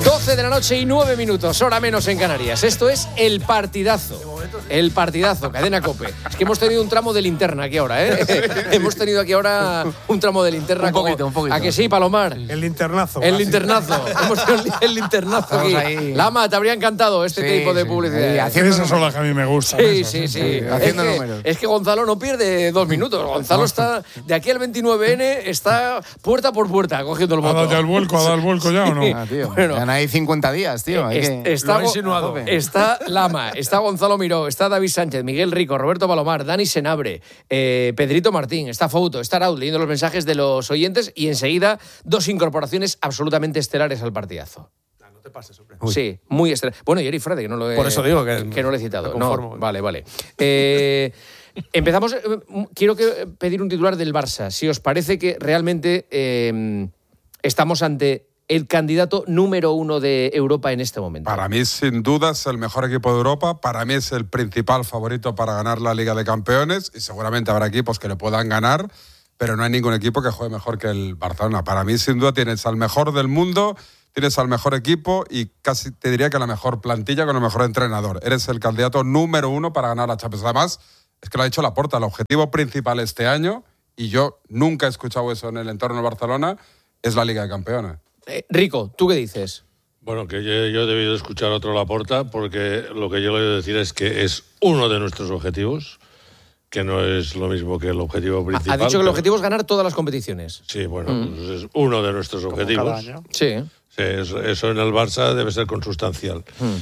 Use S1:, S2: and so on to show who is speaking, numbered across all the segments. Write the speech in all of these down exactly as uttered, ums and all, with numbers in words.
S1: doce de la noche y nueve minutos, hora menos en Canarias. Esto es El Partidazo. El Partidazo, Cadena COPE. Es que hemos tenido un tramo de linterna aquí ahora, ¿eh? Hemos tenido aquí ahora un tramo de linterna.
S2: Un poquito,
S1: como,
S2: un poquito.
S1: ¿A que sí, Palomar?
S3: El linternazo.
S1: El linternazo. Hemos tenido el linternazo aquí.
S2: Ahí.
S1: Lama, te habría encantado este
S2: Sí,
S1: tipo de
S2: sí.
S1: publicidad.
S2: Sí, haciendo
S4: Esas son las que a mí me gustan.
S1: Sí,
S4: esas,
S1: sí, sí.
S4: sí.
S1: Es
S2: Haciendo
S1: que,
S2: números.
S1: es que Gonzalo no pierde dos minutos. Gonzalo está, de aquí al veintinueve ene, está puerta por puerta cogiendo el
S4: ¿Ha dado
S1: voto.
S4: ya el vuelco? ¿Ha dado el vuelco ya o no?
S2: Ah, tío.
S1: Bueno.
S2: Ya no hay cincuenta días, tío. Hay
S1: Es-
S2: que...
S1: está,
S3: Lo ha insinuado.
S1: está Lama, está Gonzalo Miró, está David Sánchez, Miguel Rico, Roberto Palomar, Dani Senabre, eh, Pedrito Martín, está Fouto, está Raúl leyendo los mensajes de los oyentes y enseguida dos incorporaciones absolutamente estelares al partidazo.
S3: No te pases, hombre.
S1: Sí, muy estelares. Bueno, y Eri Frade, que no lo he,
S3: Por eso digo que-
S1: no lo he citado.
S3: me
S1: No,
S3: conformo.
S1: vale, vale. Eh, empezamos. eh, Quiero que pedir un titular del Barça. Si os parece que realmente eh, estamos ante el candidato número uno de Europa en este momento.
S5: Para mí, sin duda, es el mejor equipo de Europa. Para mí es el principal favorito para ganar la Liga de Campeones. Y seguramente habrá equipos que le puedan ganar, pero no hay ningún equipo que juegue mejor que el Barcelona. Para mí, sin duda, tienes al mejor del mundo, tienes al mejor equipo y casi te diría que la mejor plantilla con el mejor entrenador. Eres el candidato número uno para ganar la Champions. Además, es que lo ha dicho Laporta, el objetivo principal este año, y yo nunca he escuchado eso en el entorno de Barcelona, es la Liga de Campeones.
S1: Eh, Rico, ¿tú qué dices?
S6: Bueno, que yo, yo he debido escuchar a otro Laporta porque lo que yo le voy a decir es que es uno de nuestros objetivos, que no es lo mismo que el objetivo
S1: Ha-
S6: principal.
S1: ha dicho que el
S6: pero-
S1: objetivo es ganar todas las competiciones.
S6: Sí, bueno,
S1: Mm.
S6: pues es uno de nuestros
S3: Como
S6: objetivos.
S3: cada año.
S1: Sí.
S6: Sí, eso, eso en el Barça debe ser consustancial.
S1: Mm.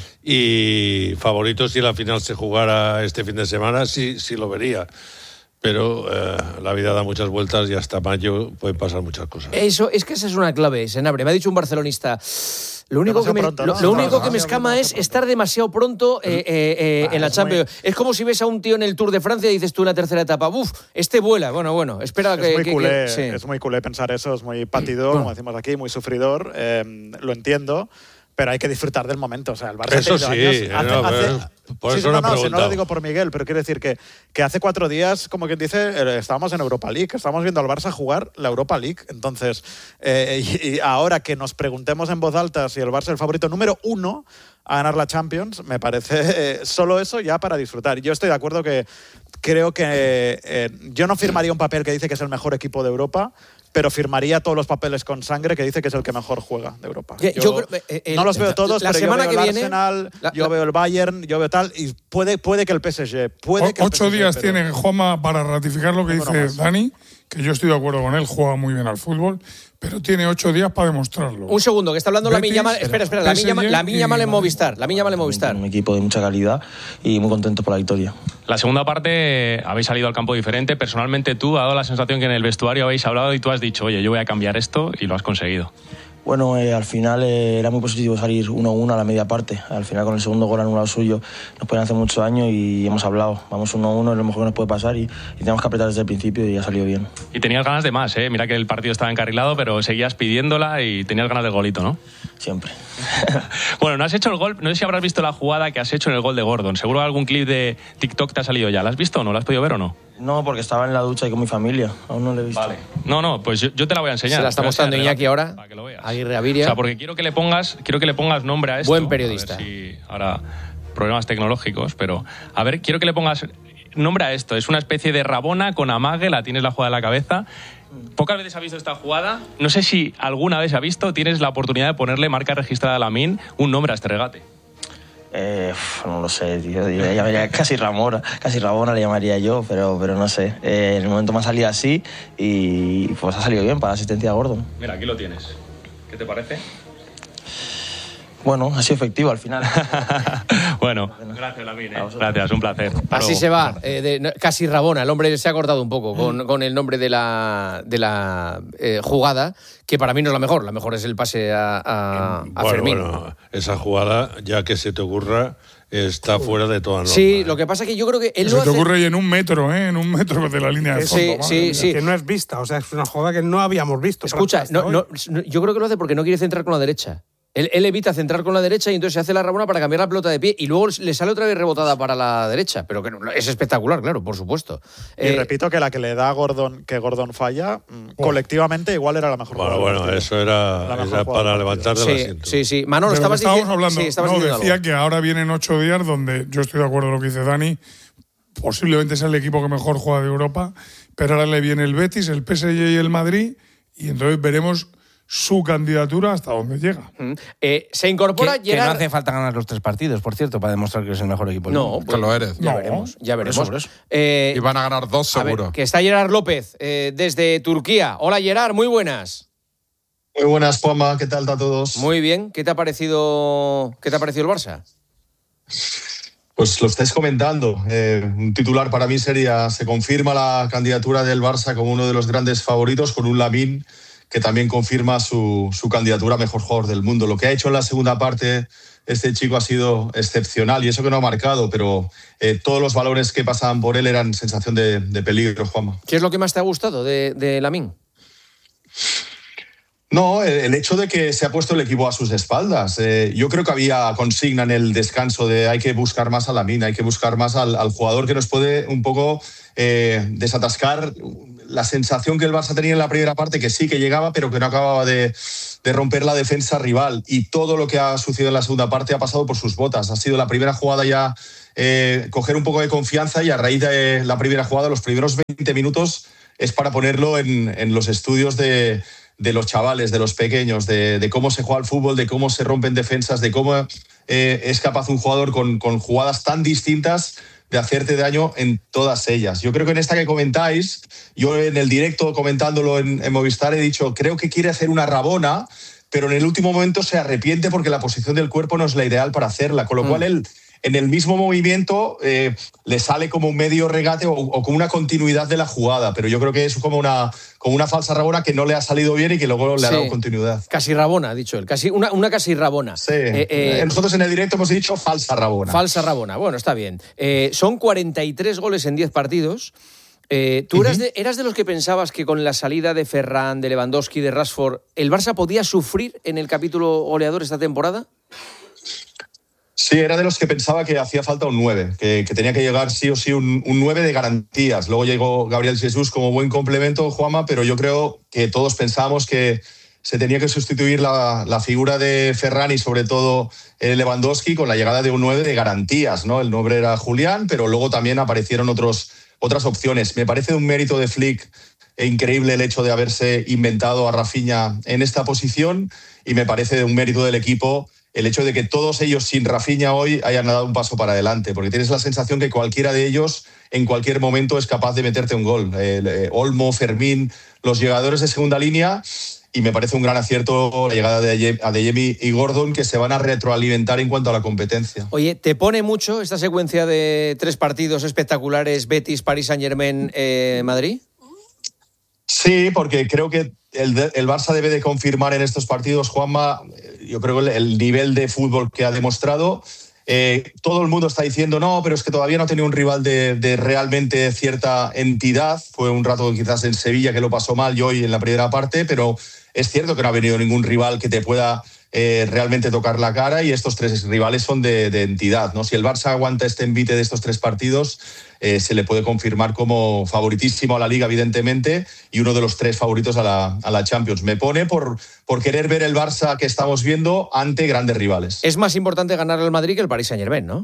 S6: Y favorito, si la final se jugara este fin de semana, sí, sí lo vería. Pero eh, la vida da muchas vueltas y hasta mayo pueden pasar muchas cosas.
S1: Eso, es que esa es una clave, Senabre. Me ha dicho un barcelonista. Lo único, que me,
S3: Demasiado pronto,
S1: lo,
S3: ¿no?
S1: lo único
S3: Demasiado
S1: que me escama
S3: pronto.
S1: es estar demasiado pronto eh, eh, eh,
S3: Ah,
S1: en la
S3: es
S1: Champions. Es como si ves a un tío en el Tour de Francia y dices tú en la tercera etapa, ¡buf! Este vuela. Bueno, bueno, espera que.
S3: Es muy,
S1: que-
S3: culé,
S1: que- sí.
S3: es muy culé pensar eso, es muy patidor, como decimos aquí, muy sufridor. eh, lo entiendo, pero hay que disfrutar del momento. O sea, el Barça
S6: Eso
S3: ha tenido
S6: sí,
S3: años-
S6: no,
S3: hace-
S6: pero
S3: hace-
S6: por
S3: sí,
S6: eso
S3: sí,
S6: lo he
S3: no, no, si no
S6: preguntado.
S3: lo digo por Miguel, pero quiero decir que, que hace cuatro días, como quien dice, eh, estábamos en Europa League, estábamos viendo al Barça jugar la Europa League. Entonces, eh, y, y ahora que nos preguntemos en voz alta si el Barça es el favorito número uno a ganar la Champions, me parece eh, solo eso ya para disfrutar. Yo estoy de acuerdo que creo que eh, yo no firmaría un papel que dice que es el mejor equipo de Europa, pero firmaría todos los papeles con sangre que dice que es el que mejor juega de Europa.
S1: Ya,
S3: Yo,
S1: yo creo- eh, el-
S3: no los veo todos,
S1: la
S3: pero
S1: semana
S3: yo
S1: que
S3: veo el
S1: viene-
S3: Arsenal,
S1: la-
S3: yo
S1: la-
S3: veo el Bayern, yo veo tal, y puede, puede que el P S G, puede que
S4: O-
S3: el
S4: ocho
S3: P S G,
S4: días
S3: pero-
S4: tiene Juanma para ratificar lo que
S3: Ninguno
S4: dice
S3: más.
S4: Dani, que yo estoy de acuerdo con él, juega muy bien al fútbol, pero tiene ocho días para demostrarlo.
S1: Un segundo, que está hablando la
S4: Betis,
S1: Miña Mal. Espera, espera, la
S4: P S G
S1: Miña la Miña
S4: y
S1: Mal en
S4: Madrid.
S1: Movistar. La Miña Mal en Movistar.
S7: Un equipo de mucha calidad y muy contento por la victoria.
S8: La segunda parte habéis salido al campo diferente. Personalmente tú ha dado la sensación que en el vestuario habéis hablado y tú has dicho, oye, yo voy a cambiar esto y lo has conseguido.
S7: Bueno, eh, al final eh, era muy positivo salir uno a uno a la media parte. Al final con el segundo gol anulado suyo nos pueden hacer mucho daño y hemos hablado. Vamos uno a uno, es lo mejor que nos puede pasar y, y tenemos que apretar desde el principio y ha salido bien.
S8: Y tenías ganas de más, ¿eh? Mira que el partido estaba encarrilado, pero seguías pidiéndola y tenías ganas del golito, ¿no?
S7: Siempre.
S8: Bueno, no has hecho el gol, no sé si habrás visto la jugada que has hecho en el gol de Gordon. Seguro algún clip de TikTok te ha salido ya. ¿La has visto o no? ¿La has podido ver o no?
S7: No, porque estaba en la ducha y con mi familia. Aún no lo he visto.
S8: Vale. No, no, pues yo, yo te la voy a enseñar.
S1: Se la está
S8: Te voy a
S1: mostrando
S8: enseñar,
S1: Iñaki ahora.
S8: para que lo veas.
S1: Aguirre
S8: O
S1: Aviria.
S8: sea, porque quiero que le pongas, quiero que le pongas nombre a esto.
S1: Buen periodista.
S8: A ver si ahora problemas tecnológicos, pero a ver, quiero que le pongas nombre a esto. Es una especie de Rabona con amague, la tienes la jugada en la cabeza. Pocas veces ha visto esta jugada. No sé si alguna vez ha visto. Tienes la oportunidad de ponerle marca registrada a Lamine un nombre a este regate.
S7: Eh, uf, no lo sé, tío. Yo le llamaría casi Ramona, casi Rabona le llamaría yo, pero, pero no sé. Eh, en el momento me ha salido así y pues ha salido bien para la asistencia a Gordon.
S8: Mira, aquí lo tienes. ¿Qué te parece?
S7: Bueno, ha sido efectivo al final.
S8: Bueno, gracias, Lamine. ¿eh? Gracias, un placer. Hasta
S1: Así
S8: luego.
S1: se va, eh, de- no, casi Rabona. El hombre se ha cortado un poco con, con el nombre de la, de la eh, jugada, que para mí no es la mejor. La mejor es el pase a, a, a
S6: Bueno,
S1: Fermín.
S6: bueno, esa jugada, ya que se te ocurra, está fuera de toda norma.
S1: Sí,
S6: ¿eh?
S1: lo que pasa es que yo creo que él
S4: Se
S1: lo
S4: te
S1: hace...
S4: ocurre y en un metro, ¿eh? En un metro de la línea de
S1: Sí,
S4: fondo. madre
S1: sí,
S4: mía.
S1: sí.
S3: Que no es vista, o sea, es una jugada que no habíamos visto.
S1: Escucha,
S3: hasta
S1: no,
S3: hoy.
S1: no, no, yo creo que lo hace porque no quiere centrar con la derecha. Él, él evita centrar con la derecha y entonces se hace la rabona para cambiar la pelota de pie y luego le sale otra vez rebotada para la derecha. Pero que no, es espectacular, claro, por supuesto.
S3: Y
S1: Eh,
S3: repito que la que le da a Gordon, que Gordon falla, oh. colectivamente igual era la mejor
S6: Bueno,
S3: jugada.
S6: bueno, eso era, era para levantar del
S1: sí,
S6: asiento.
S1: sí, sí. Manolo,
S4: De lo que
S1: estabas
S4: estábamos
S1: diciendo,
S4: hablando.
S1: sí, estabas
S4: no,
S1: diciendo
S4: decía
S1: algo.
S4: que ahora vienen ocho días donde yo estoy de acuerdo con lo que dice Dani. Posiblemente sea el equipo que mejor juega de Europa, pero ahora le viene el Betis, el P S G y el Madrid, y entonces veremos su candidatura hasta dónde llega.
S1: Mm. Eh, se incorpora
S2: Que, que
S1: Gerard...
S2: no hace falta ganar los tres partidos, por cierto, para demostrar que es el mejor equipo del
S1: No,
S2: mundo.
S1: pues,
S5: Que lo eres.
S1: Ya
S4: No.
S1: veremos, ya
S2: Por
S1: veremos.
S2: eso, por eso.
S1: Eh,
S5: Y van a ganar dos
S1: a ver,
S5: seguro.
S1: que está Gerard López, eh, desde Turquía. Hola, Gerard, muy buenas.
S9: Muy buenas, Juanma, ¿qué tal a todos?
S1: Muy bien, ¿qué te ha parecido, qué te ha parecido el Barça?
S9: Pues lo estáis comentando. Eh, un titular para mí sería: se confirma la candidatura del Barça como uno de los grandes favoritos, con un Lamine que también confirma su, su candidatura a mejor jugador del mundo. Lo que ha hecho en la segunda parte este chico ha sido excepcional, y eso que no ha marcado, pero eh, todos los valores que pasaban por él eran sensación de, de peligro, Juanma.
S1: ¿Qué es lo que más te ha gustado de, de Lamine?
S9: No, el hecho de que se ha puesto el equipo a sus espaldas. Eh, yo creo que había consigna en el descanso de hay que buscar más a Lamine, hay que buscar más al, al jugador que nos puede un poco eh, desatascar la sensación que el Barça tenía en la primera parte, que sí que llegaba, pero que no acababa de, de romper la defensa rival. Y todo lo que ha sucedido en la segunda parte ha pasado por sus botas. Ha sido la primera jugada ya eh, coger un poco de confianza, y a raíz de la primera jugada, los primeros veinte minutos es para ponerlo en, en los estudios de... de los chavales, de los pequeños, de, de cómo se juega al fútbol, de cómo se rompen defensas, de cómo eh, es capaz un jugador con, con jugadas tan distintas de hacerte daño en todas ellas. Yo creo que en esta que comentáis, yo en el directo comentándolo en, en Movistar he dicho, creo que quiere hacer una rabona, pero en el último momento se arrepiente porque la posición del cuerpo no es la ideal para hacerla, con lo mm. cual él en el mismo movimiento eh, le sale como un medio regate o, o como una continuidad de la jugada, pero yo creo que es como una, como una falsa rabona que no le ha salido bien y que luego le ha sí. dado continuidad.
S1: Casi rabona, ha dicho él, casi una, una casi rabona.
S9: Sí, eh, eh, nosotros en el directo hemos dicho falsa rabona.
S1: Falsa rabona, bueno, está bien. Eh, son cuarenta y tres goles en diez partidos. Eh, ¿Tú uh-huh. eras, de, eras de los que pensabas que con la salida de Ferran, de Lewandowski, de Rashford, el Barça podía sufrir en el capítulo goleador esta temporada?
S9: Sí, era de los que pensaba que hacía falta un nueve, que, que tenía que llegar sí o sí un, un nueve de garantías. Luego llegó Gabriel Jesús como buen complemento, Juanma, pero yo creo que todos pensábamos que se tenía que sustituir la, la figura de Ferran y sobre todo eh, Lewandowski con la llegada de un nueve de garantías, ¿no? El nombre era Julián, pero luego también aparecieron otros, otras opciones. Me parece un mérito de Flick increíble el hecho de haberse inventado a Rafinha en esta posición, y me parece un mérito del equipo el hecho de que todos ellos sin Rafinha hoy hayan dado un paso para adelante, porque tienes la sensación que cualquiera de ellos en cualquier momento es capaz de meterte un gol. Eh, eh, Olmo, Fermín, los llegadores de segunda línea, y me parece un gran acierto la llegada de Adeyemi y Gordon, que se van a retroalimentar en cuanto a la competencia.
S1: Oye, ¿te pone mucho esta secuencia de tres partidos espectaculares, Betis, Paris Saint-Germain, eh, Madrid?
S9: Sí, porque creo que el, el Barça debe de confirmar en estos partidos, Juanma, yo creo que el, el nivel de fútbol que ha demostrado. Eh, todo el mundo está diciendo, no, pero es que todavía no ha tenido un rival de, de realmente cierta entidad. Fue un rato quizás en Sevilla que lo pasó mal y hoy en la primera parte, pero es cierto que no ha venido ningún rival que te pueda eh, realmente tocar la cara, y estos tres rivales son de, de entidad, ¿no? Si el Barça aguanta este envite de estos tres partidos, eh, se le puede confirmar como favoritísimo a la Liga, evidentemente, y uno de los tres favoritos a la, a la Champions. Me pone por, por querer ver el Barça que estamos viendo ante grandes rivales.
S1: Es más importante ganar al Madrid que el Paris Saint-Germain, ¿no?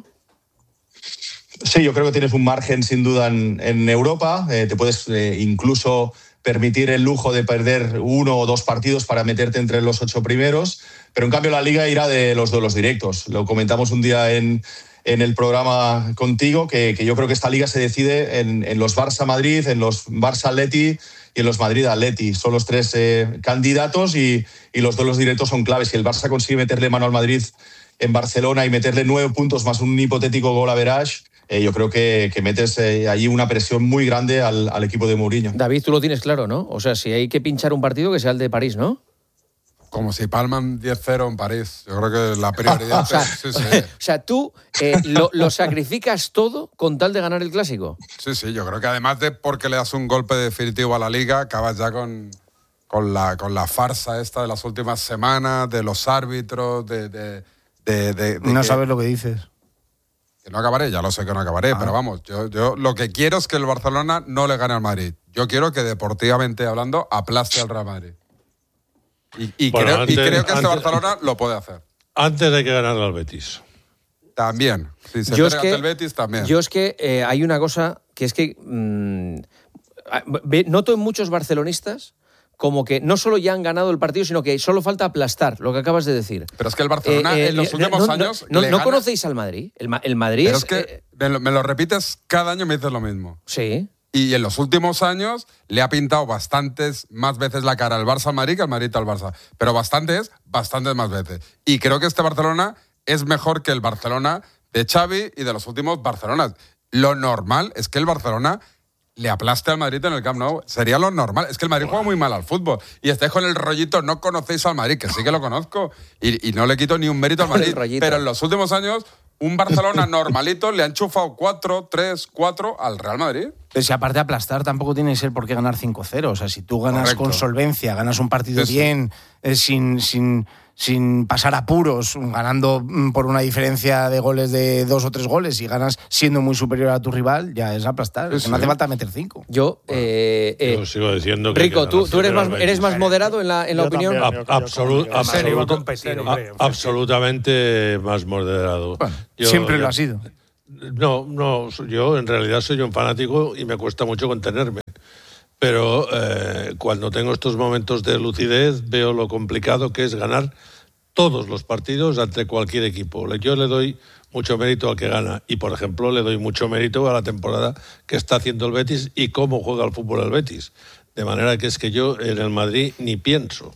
S9: Sí, yo creo que tienes un margen sin duda en, en Europa. Eh, te puedes eh, incluso permitir el lujo de perder uno o dos partidos para meterte entre los ocho primeros, pero en cambio la Liga irá de los duelos directos. Lo comentamos un día en, en el programa contigo, que, que yo creo que esta Liga se decide en, en los Barça-Madrid, en los Barça-Atleti y en los Madrid-Atleti. Son los tres eh, candidatos, y, y los duelos directos son claves. Si el Barça consigue meterle mano al Madrid en Barcelona y meterle nueve puntos más un hipotético gol average, Eh, yo creo que, que metes eh, allí una presión muy grande al, al equipo de Mourinho.
S1: David, tú lo tienes claro, ¿no? O sea, si hay que pinchar un partido, que sea el de París, ¿no?
S5: Como si palman diez cero en París. Yo creo que la prioridad...
S1: o, sea,
S5: sí, sí.
S1: o sea, tú eh, lo, lo sacrificas todo con tal de ganar el Clásico.
S5: Sí, sí, yo creo que además de porque le das un golpe definitivo a la Liga, acabas ya con... con la, con la farsa esta de las últimas semanas, de los árbitros, de... de, de, de, de
S2: no
S5: que,
S2: sabes lo que dices.
S5: Que no acabaré, ya lo sé que no acabaré, ah. pero vamos, yo, yo lo que quiero es que el Barcelona no le gane al Madrid. Yo quiero que deportivamente hablando aplaste al Real Madrid. Y, y, bueno, creo, antes, y creo que este antes, Barcelona lo puede hacer.
S6: Antes hay que ganarle al Betis.
S5: También. Si se
S1: yo
S5: pega
S1: es que,
S5: el Betis, también.
S1: Yo es que eh, hay una cosa que es que mmm, noto en muchos barcelonistas como que no solo ya han ganado el partido, sino que solo falta aplastar, lo que acabas de decir.
S5: Pero es que el Barcelona eh, eh, en los últimos
S1: no,
S5: años...
S1: No,
S5: le
S1: no
S5: gana...
S1: conocéis al Madrid. El, el Madrid
S5: Pero
S1: es...
S5: es que
S1: eh,
S5: me, lo, me lo repites cada año, me dices lo mismo.
S1: Sí.
S5: Y en los últimos años le ha pintado bastantes más veces la cara al Barça al Madrid que al Madrid al Barça. Pero bastantes, bastantes más veces. Y creo que este Barcelona es mejor que el Barcelona de Xavi y de los últimos Barcelonas. Lo normal es que el Barcelona le aplaste al Madrid en el Camp Nou. Sería lo normal. Es que el Madrid juega muy mal al fútbol. Y estáis con el rollito, no conocéis al Madrid, que sí que lo conozco. Y, y no le quito ni un mérito al Madrid. Pero en los últimos años, un Barcelona normalito le ha enchufado cuatro, tres, cuatro al Real Madrid.
S2: Pero si aparte de aplastar, tampoco tiene que ser por qué ganar cinco cero. O sea, si tú ganas
S5: Correcto.
S2: con solvencia, ganas un partido
S5: Sí,
S2: bien, eh, sin... sin sin pasar apuros, ganando por una diferencia de goles de dos o tres goles y ganas siendo muy superior a tu rival, ya es aplastar. Sí, sí. No hace falta meter cinco.
S1: Yo,
S6: bueno,
S1: eh, eh,
S6: yo sigo diciendo que
S1: Rico, ¿tú, tú eres, más, eres más moderado en la, en la opinión?
S6: También, yo, Absolut,
S10: yo,
S6: absolut,
S10: competir,
S6: a, absolutamente más moderado.
S2: Bueno,
S6: yo,
S2: siempre
S6: yo,
S2: lo ha sido.
S6: No, no, yo en realidad soy un fanático y me cuesta mucho contenerme. Pero eh, cuando tengo estos momentos de lucidez veo lo complicado que es ganar todos los partidos ante cualquier equipo. Yo le doy mucho mérito al que gana y, por ejemplo, le doy mucho mérito a la temporada que está haciendo el Betis y cómo juega el fútbol el Betis. De manera que es que yo en el Madrid ni pienso.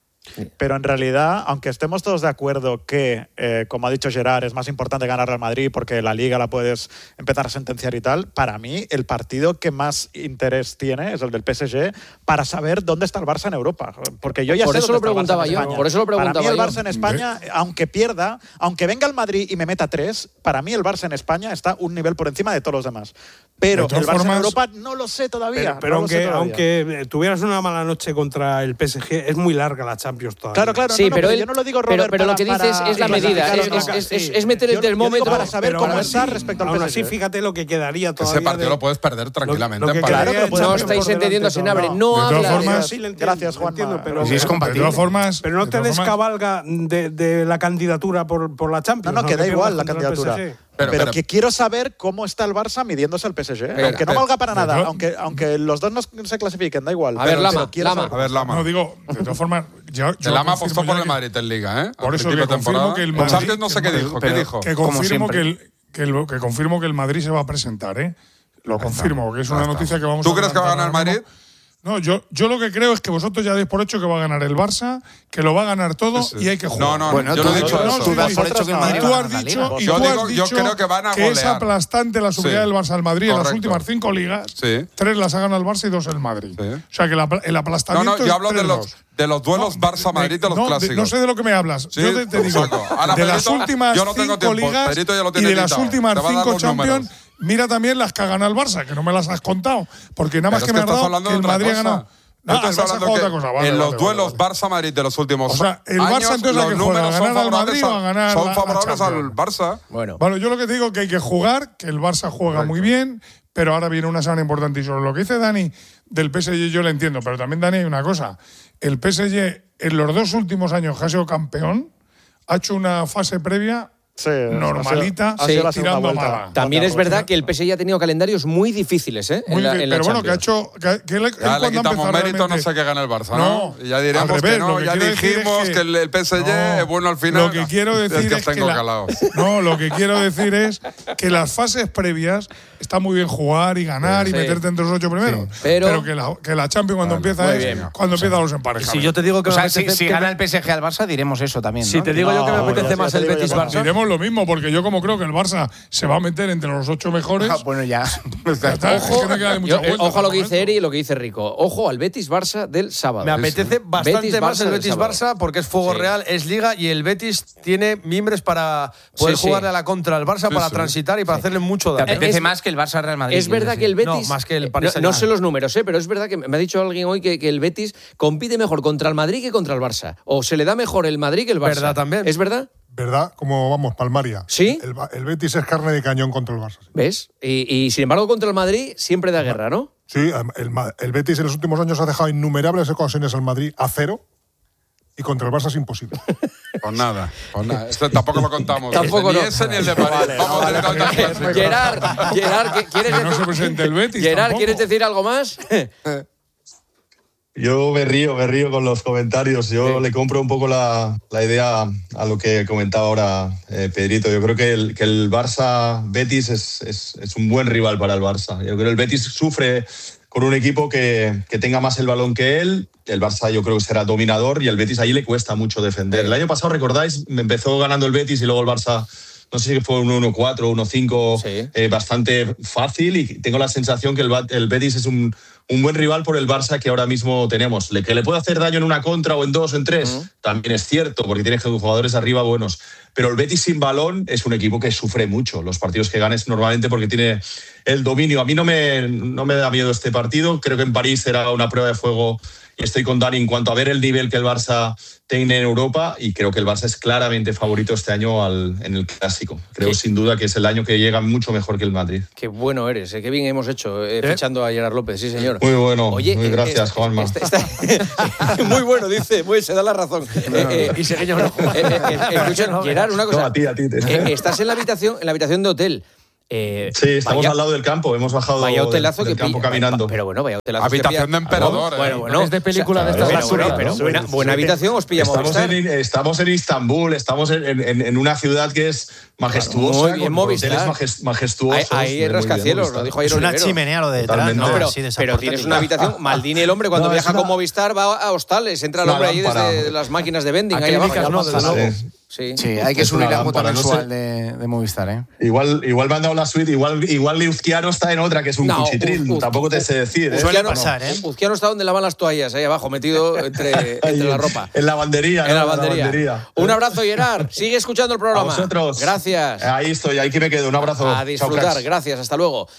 S3: Pero en realidad, aunque estemos todos de acuerdo que, eh, como ha dicho Gerard, es más importante ganar al Madrid porque la Liga la puedes empezar a sentenciar y tal, para mí el partido que más interés tiene es el del P S G para saber dónde está el Barça en Europa. Porque yo ya
S1: por
S3: sé
S1: eso
S3: dónde
S1: lo preguntaba
S3: está el Barça en
S1: yo.
S3: España.
S1: Por eso lo preguntaba
S3: Para mí el
S1: yo.
S3: Barça en España, aunque pierda, aunque venga el Madrid y me meta tres, para mí el Barça en España está un nivel por encima de todos los demás. Pero
S4: De
S3: el Barça
S4: formas,
S3: en Europa no lo sé todavía.
S10: Pero, pero
S3: no
S10: aunque,
S3: sé todavía.
S10: aunque tuvieras una mala noche contra el P S G, es muy larga la Champions todavía.
S3: Claro, claro.
S1: Sí,
S3: no, no,
S1: pero,
S3: pero
S1: él,
S3: yo no lo digo, Robert,
S1: pero, pero
S3: para,
S1: lo que dices
S3: para,
S1: es la
S3: para
S1: medida, es,
S3: clasificar
S1: es,
S3: otra
S1: es,
S3: sí.
S1: es meter el
S3: yo,
S1: termómetro.
S3: yo para saber
S10: pero
S3: cómo
S10: aún
S3: está
S10: así,
S3: respecto al
S10: aún
S3: P S G.
S10: así, fíjate lo que quedaría todavía.
S5: Ese partido
S10: de,
S5: lo puedes perder tranquilamente.
S10: Lo, lo que
S3: Claro, pero
S10: no
S1: estáis entendiendo, Senabre. No
S4: De todas
S1: habla.
S4: formas,
S10: sí, entiendo,
S3: Gracias, Juanma.
S10: entiendo, pero,
S2: Sí, es
S4: de
S2: compatible.
S4: todas formas,
S10: pero no
S4: de
S10: te
S4: todas formas,
S10: descabalga de, de la candidatura por, por la Champions.
S3: No, no, que da
S10: aunque
S3: igual la
S10: pierdas contra el
S3: candidatura.
S10: P S G.
S5: Pero,
S3: Pero,
S5: pero-
S3: que quiero saber cómo está el Barça midiéndose al P S G.
S5: Pero,
S3: aunque no
S5: pero-
S3: valga para nada,
S4: pero-
S3: aunque, aunque los dos no se clasifiquen, da igual.
S1: A ver,
S3: Pero-
S1: Lama,
S3: pero quiero
S1: Lama.
S3: saber
S5: A ver, Lama.
S4: no digo, de todas formas, yo, yo
S5: el Lama
S4: confirmo
S5: apostó
S4: ya
S5: por el
S4: que-
S5: Madrid en Liga, ¿eh?
S4: Por
S5: Al
S4: eso
S5: principio
S4: que
S5: de temporada.
S4: confirmo que el
S5: En
S4: Madrid...
S5: Champions no sé qué
S4: que-
S5: dijo. ¿Qué
S2: pero-
S5: dijo?
S4: Que
S2: Como
S4: confirmo que
S2: siempre.
S4: el, que, el- que confirmo que el Madrid se va a presentar, ¿eh? Lo confirmo, que es una
S5: Ya está.
S4: noticia que vamos
S5: ¿Tú
S4: a
S5: crees que va a
S4: adelantar
S5: ganar el
S4: ahora mismo. No, yo, yo lo que creo es que vosotros ya deis por hecho que va a ganar el Barça, que lo va a ganar todo
S5: Sí.
S4: y hay que jugar.
S5: No, no,
S2: Bueno,
S5: yo
S2: tú-
S5: no he dicho
S2: tú-
S5: eso.
S2: tú das por hecho que el Madrid
S4: Y
S2: va
S4: tú
S2: a
S4: has
S2: ganar la
S4: dicho,
S2: Liga.
S4: y
S5: Yo
S4: tú
S5: digo-
S4: has
S5: yo
S4: dicho
S5: creo que van a
S4: es
S5: golear.
S4: aplastante la subida
S5: Sí.
S4: del Barça al Madrid. En las
S5: Correcto.
S4: últimas cinco ligas,
S5: Sí.
S4: tres las ha ganado el Barça y dos el Madrid.
S5: Sí.
S4: O sea que el, apl- el
S5: No,
S4: aplastamiento
S5: no, yo
S4: es
S5: hablo de
S4: tres
S5: los,
S4: dos.
S5: de los duelos
S4: No,
S5: Barça-Madrid de los
S4: no,
S5: clásicos.
S4: no sé de lo que me hablas.
S5: Sí,
S4: yo te, te digo,
S5: saco. Ahora,
S4: de las
S5: Pedrito,
S4: últimas
S5: yo no tengo
S4: cinco
S5: tiempo.
S4: ligas
S5: Pedrito ya lo
S4: y
S5: tiene
S4: de las
S5: editado.
S4: últimas
S5: Te va a dar
S4: cinco
S5: los
S4: Champions,
S5: números.
S4: mira también las que ha ganado el Barça, que no me las has contado. Porque nada más
S5: Pero
S4: que
S5: es
S4: me has
S5: estás
S4: dado
S5: hablando
S4: que
S5: de
S4: el
S5: otra
S4: Madrid ha
S5: cosa.
S4: ganado.
S5: Yo
S4: No,
S5: te
S4: el
S5: estoy
S4: Barça
S5: hablando
S4: juega
S5: que
S4: otra cosa. Vale,
S5: en
S4: vale,
S5: los
S4: vale,
S5: duelos
S4: vale.
S5: Barça-Madrid de los últimos
S4: O sea, el
S5: años,
S4: Barça entonces
S5: los
S4: a que juega,
S5: números
S4: ¿a
S5: son
S4: ganar al
S5: favorables,
S4: Madrid o a ganar
S5: son
S4: la- la
S5: favorables al
S4: Champions?
S5: Barça.
S1: Bueno,
S4: Bueno, yo lo que te digo es que hay que jugar, que el Barça juega muy bien, pero ahora viene una semana importante. Y sobre lo que dice Dani del P S G yo lo entiendo, pero también, Dani, hay una cosa. El P S G en los dos últimos años que ha sido campeón, ha hecho una fase previa
S3: Sí,
S4: normalita,
S3: ha sido la segunda
S4: tirando a
S3: vuelta.
S4: mala.
S1: también es
S3: Otra
S1: verdad
S3: cosa.
S1: que el P S G ha tenido calendarios muy difíciles, ¿eh?
S4: Muy
S1: en la,
S4: bien,
S1: en la
S4: pero bueno, que ha
S1: Champions.
S4: hecho. Que, que él, él
S5: Ya
S4: cuando
S5: le
S4: ha
S5: quitamos
S4: empezado
S5: mérito, no
S4: realmente-
S5: sé qué gana el Barça,
S4: No,
S5: ¿no? Y ya diremos
S4: al revés,
S5: que no,
S4: lo que
S5: ya
S4: quiero decir
S5: dijimos
S4: es que-
S5: que el, el P S G
S4: No,
S5: es bueno al final.
S4: Lo que quiero decir
S5: es que
S4: es que
S5: tengo
S4: la-
S5: calado.
S4: No, lo que quiero decir es que las fases previas está muy bien jugar y ganar
S1: Sí.
S4: y meterte entre los ocho primeros.
S1: Pero-
S4: que, la, que la Champions cuando
S5: Vale,
S4: empieza
S1: muy
S4: es
S1: bien.
S4: cuando empiezan los emparejamientos.
S11: Si yo te digo que
S2: O
S11: me
S2: sea, si,
S11: apetece
S2: si
S11: que
S2: gana
S11: me-
S2: el P S G al Barça, diremos eso también.
S11: Si
S2: ¿no?
S11: te digo yo que me
S3: No,
S11: apetece
S3: ya
S11: más
S3: te
S11: el
S3: digo yo
S11: Betis
S3: que no.
S11: Barça.
S4: Diremos decimos lo mismo, porque yo como creo que el Barça se va a meter entre los ocho mejores.
S2: Ah, bueno, ya.
S4: ya está,
S1: Ojo,
S4: es que no queda de mucha
S1: yo,
S4: vuelta,
S1: ojo a lo que
S4: por
S1: dice Eri y lo que dice Rico. Ojo al Betis-Barça del sábado.
S11: Me apetece bastante
S1: Betis,
S11: más
S1: Barça
S11: el
S1: del
S11: Betis-Barça
S1: sábado.
S11: porque es fuego
S1: Sí.
S11: real, es Liga y el Betis tiene mimbres para poder
S1: Sí, sí.
S11: jugarle a la contra al Barça,
S5: Sí,
S11: para
S5: sí.
S11: transitar y para hacerle mucho
S2: Te
S11: daño.
S2: apetece
S1: Es-
S2: más que el Barça Real Madrid.
S1: Es verdad
S2: quieres
S1: que el
S2: decir.
S1: Betis.
S11: No, más que el
S1: eh,
S11: Paris
S1: no, no
S11: Saint-Germain.
S1: sé los números, ¿eh? Pero es verdad que me ha dicho alguien hoy que, que el Betis compite mejor contra el Madrid que contra el Barça. O se le da mejor el Madrid que el Barça.
S11: ¿Verdad también?
S1: ¿Es verdad?
S12: ¿Verdad? Como vamos, palmaria.
S1: ¿Sí?
S12: El, Ba- el Betis es carne de cañón contra el Barça. Sí,
S1: ¿Ves? Y, y sin embargo, contra el Madrid siempre da guerra, ¿no?
S12: Sí, el, Ma- el Betis en los últimos años ha dejado innumerables ocasiones al Madrid a cero y contra el Barça es imposible.
S5: Pues nada, pues nada. Esto tampoco lo contamos.
S1: Tampoco
S5: ni
S1: no.
S5: ese ni el de París. Vamos directamente al clásico.
S1: Gerard, Gerard, ¿qué- ¿quieres
S4: Que no
S1: decir?
S4: se presente el Betis
S1: Gerard,
S4: tampoco.
S1: ¿quieres decir algo más?
S9: Yo me río, me río con los comentarios. Yo le compro un poco la, la idea a lo que comentaba ahora eh, Pedrito. Yo creo que el, que el Barça-Betis es, es, es un buen rival para el Barça. Yo creo que el Betis sufre con un equipo que, que tenga más el balón que él. El Barça yo creo que será dominador y al Betis ahí le cuesta mucho defender. El año pasado, ¿recordáis? Me empezó ganando el Betis y luego el Barça... No sé si fue un uno cuatro, uno cinco,
S1: Sí.
S9: eh, bastante fácil y tengo la sensación que el, Ba- el Betis es un, un buen rival por el Barça que ahora mismo tenemos. Le, que le puede hacer daño en una contra o en dos o en tres, uh-huh. también es cierto, porque tiene jugadores arriba buenos. Pero el Betis sin balón es un equipo que sufre mucho. Los partidos que ganes normalmente porque tiene el dominio. A mí no me, no me da miedo este partido. Creo que en París será una prueba de fuego. Estoy con Dani en cuanto a ver el nivel que el Barça tiene en Europa y creo que el Barça es claramente favorito este año al, en el Clásico. Creo
S1: Sí.
S9: sin duda que es el año que llega mucho mejor que el Madrid.
S1: Qué bueno eres, eh, qué bien hemos hecho eh,
S11: ¿Eh?
S1: fichando a Gerard López, sí señor.
S9: Muy bueno,
S1: Oye,
S9: muy
S1: eh,
S9: gracias,
S1: eh,
S9: Juanma.
S1: está- está- muy bueno, dice, muy, se da la razón. Eh, eh,
S11: Y Seguiño no.
S1: eh, eh, eh, escucha, Gerard, una cosa.
S9: No, a ti, a ti. te-
S1: Eh, estás en la habitación, en la habitación de hotel. Eh,
S9: Sí, estamos
S1: vaya-
S9: al lado del campo, hemos bajado
S1: Vaya hotelazo
S9: del
S1: que
S9: campo
S1: pilla-
S9: caminando.
S1: Pero bueno, vaya hotelazo.
S5: Habitación de emperador, eh.
S1: Bueno, bueno.
S11: Es de película de estas
S1: Pero,
S11: absurdas,
S1: pero,
S11: ¿no?
S1: buena, buena
S9: Sí.
S1: habitación os pilla
S9: Estamos
S1: Movistar.
S9: en, estamos en Istambul, estamos en, en- en una ciudad que es majestuosa,
S1: Muy bien,
S9: con
S1: Movistar.
S9: hoteles majes- majestuosos.
S1: Ahí, ahí hay
S9: Muy bien,
S1: rascacielos,
S9: Movistar.
S1: lo dijo ayer
S13: Es una
S1: Olivero.
S13: chimenea lo de detrás,
S9: Totalmente.
S13: ¿no?
S1: No, pero,
S13: Así de esa
S1: pero
S13: portátil.
S1: tienes una habitación. Maldini, el hombre, cuando
S9: No, es
S1: viaja
S9: una-
S1: con Movistar, va a hostales. Entra el
S9: Una
S1: hombre ahí
S9: lámpara.
S1: desde las máquinas de vending.
S11: ¿A
S1: Ahí abajo.
S11: clínicas no, desde
S9: Sí.
S11: luego?
S1: Sí.
S2: Sí, hay que
S9: Es
S2: subir
S9: una
S2: la cuota
S9: lámpara, no
S2: mensual
S9: sé.
S2: de, de Movistar, ¿eh?
S9: Igual, igual me han dado la suite, igual, igual Liuzquiano está en otra, que es un
S1: No,
S9: cuchitril.
S1: Uz- Uz-
S9: Tampoco te sé decir. ¿eh?
S13: Suele
S1: Uzquiano-
S13: pasar, ¿eh?
S1: Uzquiano está donde lavan las toallas, ahí abajo, metido entre,
S9: Ahí,
S1: entre la ropa.
S9: En la lavandería.
S1: En la
S9: ¿no?
S1: lavandería. Un abrazo, Gerard. Sigue escuchando el
S9: A
S1: programa.
S9: vosotros.
S1: Gracias.
S9: Ahí estoy, ahí que me quedo. Un abrazo.
S1: A
S9: Chao,
S1: disfrutar.
S9: cracks.
S1: Gracias. Hasta luego.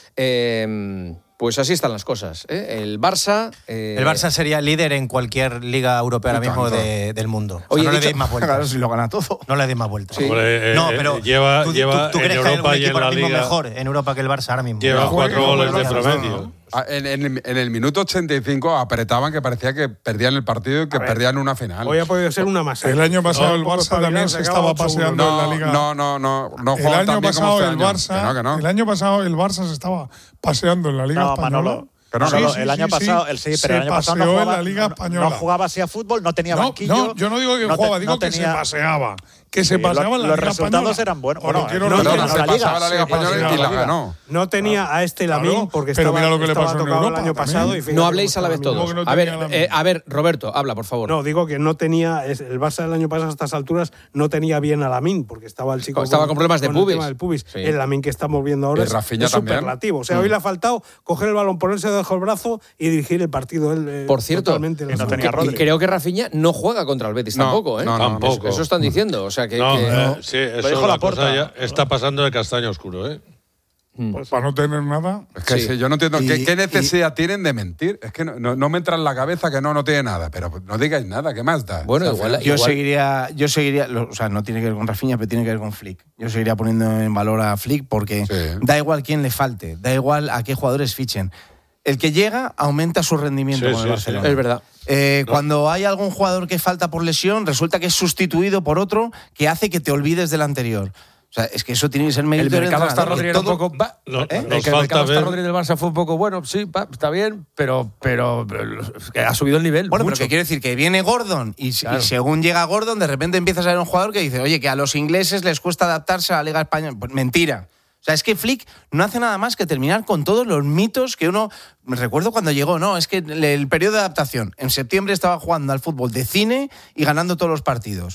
S1: Eh, pues así están las cosas. ¿eh? El Barça. eh,
S13: El Barça sería líder en cualquier liga europea ahora mismo de- del mundo. O sea,
S1: Oye,
S13: no le
S1: dicho-
S13: deis más vueltas.
S2: Claro, si lo gana todo.
S13: No le deis más vueltas.
S1: Sí.
S6: Hombre, eh,
S13: No,
S6: eh,
S13: pero
S6: lleva,
S13: ¿tú,
S6: lleva
S13: tú, tú
S6: en
S13: crees que hay
S6: Europa
S13: algún
S6: y en
S13: equipo
S6: la
S13: ahora mismo
S6: Liga
S13: mejor en Europa que el Barça ahora mismo?
S6: lleva
S4: No,
S6: cuatro
S4: juegue,
S6: goles de
S4: no, no,
S6: promedio.
S4: no.
S5: Ah, En, en- en el minuto ochenta y cinco apretaban que parecía que perdían el partido y que perdían una final.
S10: Hoy ha podido ser una más.
S4: El año pasado el
S10: Un poco
S4: Barça también
S10: espabilado,
S4: se
S10: se
S4: estaba
S10: acaba ocho uno.
S4: paseando en
S5: no,
S4: la Liga.
S5: no, no, no, no
S4: el
S5: juegan
S4: año
S5: tan bien como
S4: pasado
S5: este
S4: el
S5: año.
S4: Barça,
S5: Que no, que no.
S4: el año pasado el Barça se estaba paseando en la Liga
S3: No,
S4: española.
S3: Manolo.
S5: Pero no,
S3: Manolo,
S5: sí,
S3: el año
S4: sí,
S3: pasado,
S4: sí,
S3: el sí,
S4: se
S3: pero el año pasado no
S4: paseó en
S3: jugaba,
S4: la Liga
S3: no-
S4: española.
S3: no jugaba así a fútbol, no tenía
S4: No,
S3: banquillo.
S4: no, yo no digo que
S3: no te-
S4: jugaba, digo
S3: no
S4: que
S3: tenía-
S4: se paseaba. Que se
S3: Sí,
S4: paseaba
S3: lo-
S4: en la
S3: los
S4: Liga
S3: resultados
S4: española.
S3: eran buenos.
S4: Os lo
S3: Bueno,
S4: quiero
S3: no,
S5: No,
S4: recordar.
S5: no,
S3: no,
S5: se
S3: la Liga,
S5: pasaba la Liga
S3: sí,
S5: Española
S3: sí,
S5: y
S3: la
S5: la
S3: Liga.
S5: ganó.
S10: No tenía a este
S4: Claro,
S10: Lamín porque
S4: pero
S10: estaba,
S4: mira lo que le
S10: estaba
S4: pasó en
S10: tocado
S4: Europa
S10: el año
S4: también.
S10: pasado. Y fíjate
S1: No
S10: cómo
S1: habléis a la vez
S10: está Lamine.
S1: todos.
S4: que no
S1: A ver,
S4: tenía la
S1: eh,
S4: misma.
S1: a ver, Roberto, habla, por favor.
S10: No, digo que no tenía, es- el Barça del año pasado a estas alturas no tenía bien a Lamín, porque estaba el chico
S1: Estaba con problemas de
S10: el
S1: pubis.
S10: tema del pubis.
S1: Sí.
S10: El Lamín que estamos viendo ahora
S5: Y
S10: es,
S5: Rafinha
S10: es
S5: también.
S10: superlativo. O sea, hoy le ha faltado coger el balón, ponerse debajo del brazo y dirigir el partido él. eh,
S1: Por cierto,
S10: totalmente en
S3: que no
S10: la
S3: tenía
S10: segunda.
S3: Rodri.
S1: creo que Rafinha no juega contra el Betis
S5: No,
S1: tampoco, ¿eh?
S5: no, no,
S6: Tampoco.
S1: Eso están diciendo. O sea, que.
S6: No,
S1: que-
S6: eh, sí, eso
S3: dijo
S6: la
S3: Laporta.
S6: cosa ya está pasando de castaño oscuro, ¿eh?
S4: Pues para no tener nada.
S5: Es que
S1: Sí.
S5: sí, yo no entiendo ¿qué,
S2: Y-
S5: qué necesidad tienen de mentir. Es que no, no- no me entra en la cabeza que no, no tiene nada. Pero no digáis nada, ¿qué más da?
S1: Bueno,
S5: O sea,
S1: igual-
S5: al
S2: Yo
S1: igual-
S2: seguiría, yo seguiría, lo- o sea, no tiene que ver con Rafinha, pero tiene que ver con Flick. Yo seguiría poniendo en valor a Flick porque
S5: Sí.
S2: da igual quién le falte, da igual a qué jugadores fichen. El que llega aumenta su rendimiento
S6: Sí,
S2: con
S6: sí,
S2: el Barcelona.
S6: sí.
S1: Es verdad.
S2: Eh, Cuando hay algún jugador que falta por lesión, resulta que es sustituido por otro que hace que te olvides del anterior. O sea, es que eso tiene que ser mérito
S11: El
S2: del
S11: mercado está
S2: entrenador,
S11: Rodri
S2: que
S11: era un
S2: todo-
S11: poco. va,
S6: No-
S11: ¿eh?
S6: nos
S11: que el
S6: falta
S11: mercado está
S6: ver-
S11: Rodri del Barça fue un poco bueno, sí, va, está bien, pero, pero, pero que ha subido el nivel.
S2: Bueno,
S11: mucho.
S2: pero que quiere decir que viene Gordon y,
S11: Claro.
S2: y según llega Gordon, de repente empiezas a ver un jugador que dice, oye, que a los ingleses les cuesta adaptarse a la Liga Española. Pues mentira. O sea, es que Flick no hace nada más que terminar con todos los mitos que uno... Me recuerdo cuando llegó, no, es que el, el periodo de adaptación. En septiembre estaba jugando al fútbol de cine y ganando todos los partidos.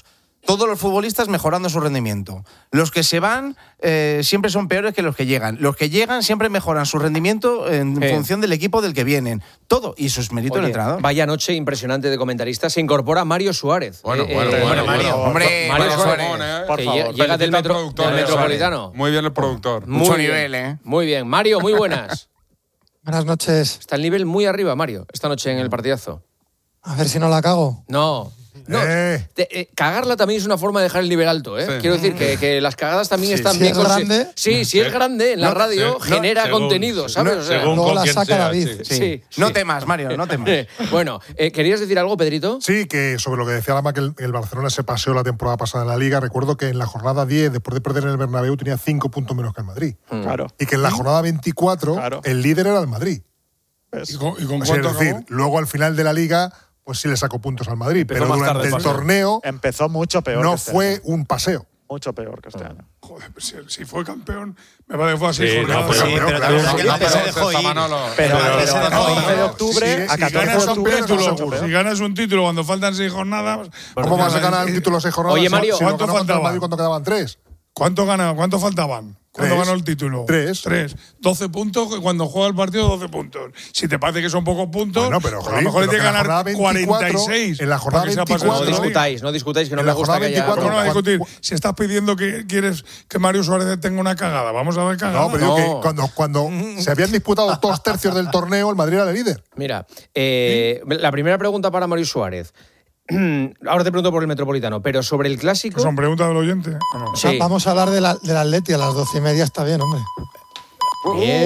S2: todos los futbolistas mejorando su rendimiento. Los que se van eh, siempre son peores que los que llegan. Los que llegan siempre mejoran su rendimiento en
S1: Sí.
S2: función del equipo del que vienen. Todo. Y eso es mérito del
S1: Oye,
S2: entrenador.
S1: vaya noche impresionante de comentaristas. Se incorpora Mario Suárez.
S5: Bueno,
S1: Eh,
S5: bueno,
S1: eh,
S5: bueno,
S2: Mario,
S5: bueno.
S2: hombre,
S1: Mario
S2: Mario
S1: Suárez,
S5: Ramón, eh,
S3: por
S1: que
S3: favor.
S1: lle- llega del,
S5: Felicita al
S1: metro,
S5: productor,
S1: del
S5: eh,
S1: Metropolitano.
S5: Muy bien el productor.
S1: Muy
S2: Mucho
S1: bien,
S2: nivel, ¿eh?
S1: Muy bien. Mario, muy buenas.
S14: Buenas noches.
S1: Está el nivel muy arriba, Mario, esta noche en el partidazo.
S14: A ver si no la cago.
S1: No. No,
S12: Eh.
S1: te- eh, cagarla también es una forma de dejar el nivel alto, ¿eh?
S5: Sí.
S1: Quiero decir que, que las cagadas también
S5: Sí.
S1: están
S14: Si
S1: bien
S14: es
S1: consi-
S14: grande.
S1: Sí, si es grande en la
S2: No,
S1: radio
S6: sí.
S1: genera
S6: Según-
S1: contenido, ¿sabes?
S6: no,
S1: O sea,
S6: según
S14: Luego
S6: con
S14: la
S6: quién
S14: saca
S6: sea,
S14: David.
S6: sí.
S1: sí,
S2: No
S1: sí.
S2: temas, Mario, no temas.
S1: Eh, Bueno, eh, ¿querías decir algo, Pedrito?
S12: Sí, que sobre lo que decía Lama, que el, el Barcelona se paseó la temporada pasada en la Liga, recuerdo que en la jornada diez, después de perder en el Bernabéu, tenía cinco puntos menos que el Madrid.
S3: Claro.
S12: Y que en la jornada veinticuatro,
S3: Claro.
S12: el líder era el Madrid.
S4: ¿Y con, y con
S12: O sea,
S4: cuánto
S12: es decir,
S4: acabó?
S12: luego al final de la Liga, pues sí le sacó puntos al Madrid.
S11: Empezó
S12: pero
S11: más
S12: durante
S11: tarde el
S12: el
S11: paseo.
S12: torneo
S3: Empezó mucho peor
S12: no
S3: que este
S12: fue
S3: año.
S12: un paseo.
S3: Mucho peor que este año.
S4: Joder, pues si, si fue campeón, me parece que fue así.
S6: Sí,
S4: jornadas.
S6: no, pero-
S11: Sí, pero
S12: claro,
S11: también
S12: claro,
S11: es que antes se
S5: pero
S11: dejó
S5: está
S11: ir.
S5: Manolo.
S3: Pero,
S11: Pero-
S3: pero,
S11: pero-
S3: a once de
S11: pero-
S3: octubre,
S12: si-
S3: a
S12: si
S3: catorce
S12: ganas
S3: de
S12: un
S3: octubre,
S12: título,
S3: no
S4: título,
S3: mucho
S4: si
S3: peor.
S4: ganas un título cuando faltan seis jornadas.
S12: ¿Cómo vas a ganar un título seis jornadas?
S1: Oye,
S12: si-
S1: Mario,
S12: si lo
S4: ¿cuánto
S12: ganó contra el
S4: faltaba?
S12: Madrid cuando quedaban tres?
S4: ¿Cuánto, gana, ¿Cuánto faltaban? ¿Cuándo
S12: Tres.
S4: ganó el título?
S12: Tres.
S4: Tres. doce puntos, que cuando juega el partido, doce puntos. Si te parece que son pocos puntos,
S12: Bueno, pero,
S4: pues a
S12: Javi,
S4: lo mejor le
S12: pero
S4: tiene que
S12: que en la
S4: ganar
S12: jornada veinticuatro,
S4: cuarenta y seis.
S12: en la jornada
S4: para que sea
S1: No
S12: veinticuatro,
S4: paseo de liga.
S1: discutáis, no discutáis, que no
S12: En
S1: me
S12: la
S1: gusta que
S12: jornada
S1: haya...
S12: veinticuatro,
S4: ¿Cómo no vas a
S12: Cuando-
S4: discutir? Si estás pidiendo que quieres que Mario Suárez tenga una cagada, vamos a ver cagada.
S12: No, pero digo
S1: No.
S12: que cuando, cuando se habían disputado dos tercios del torneo, el Madrid era el líder.
S1: Mira, eh, la primera pregunta para Mario Suárez. Ahora te pregunto por el Metropolitano, pero sobre el clásico...
S4: ¿Son preguntas del oyente? ¿O no?
S14: O sea,
S1: Sí.
S14: vamos a hablar de la- del Atleti a las doce y media, está bien, hombre.
S1: Bien.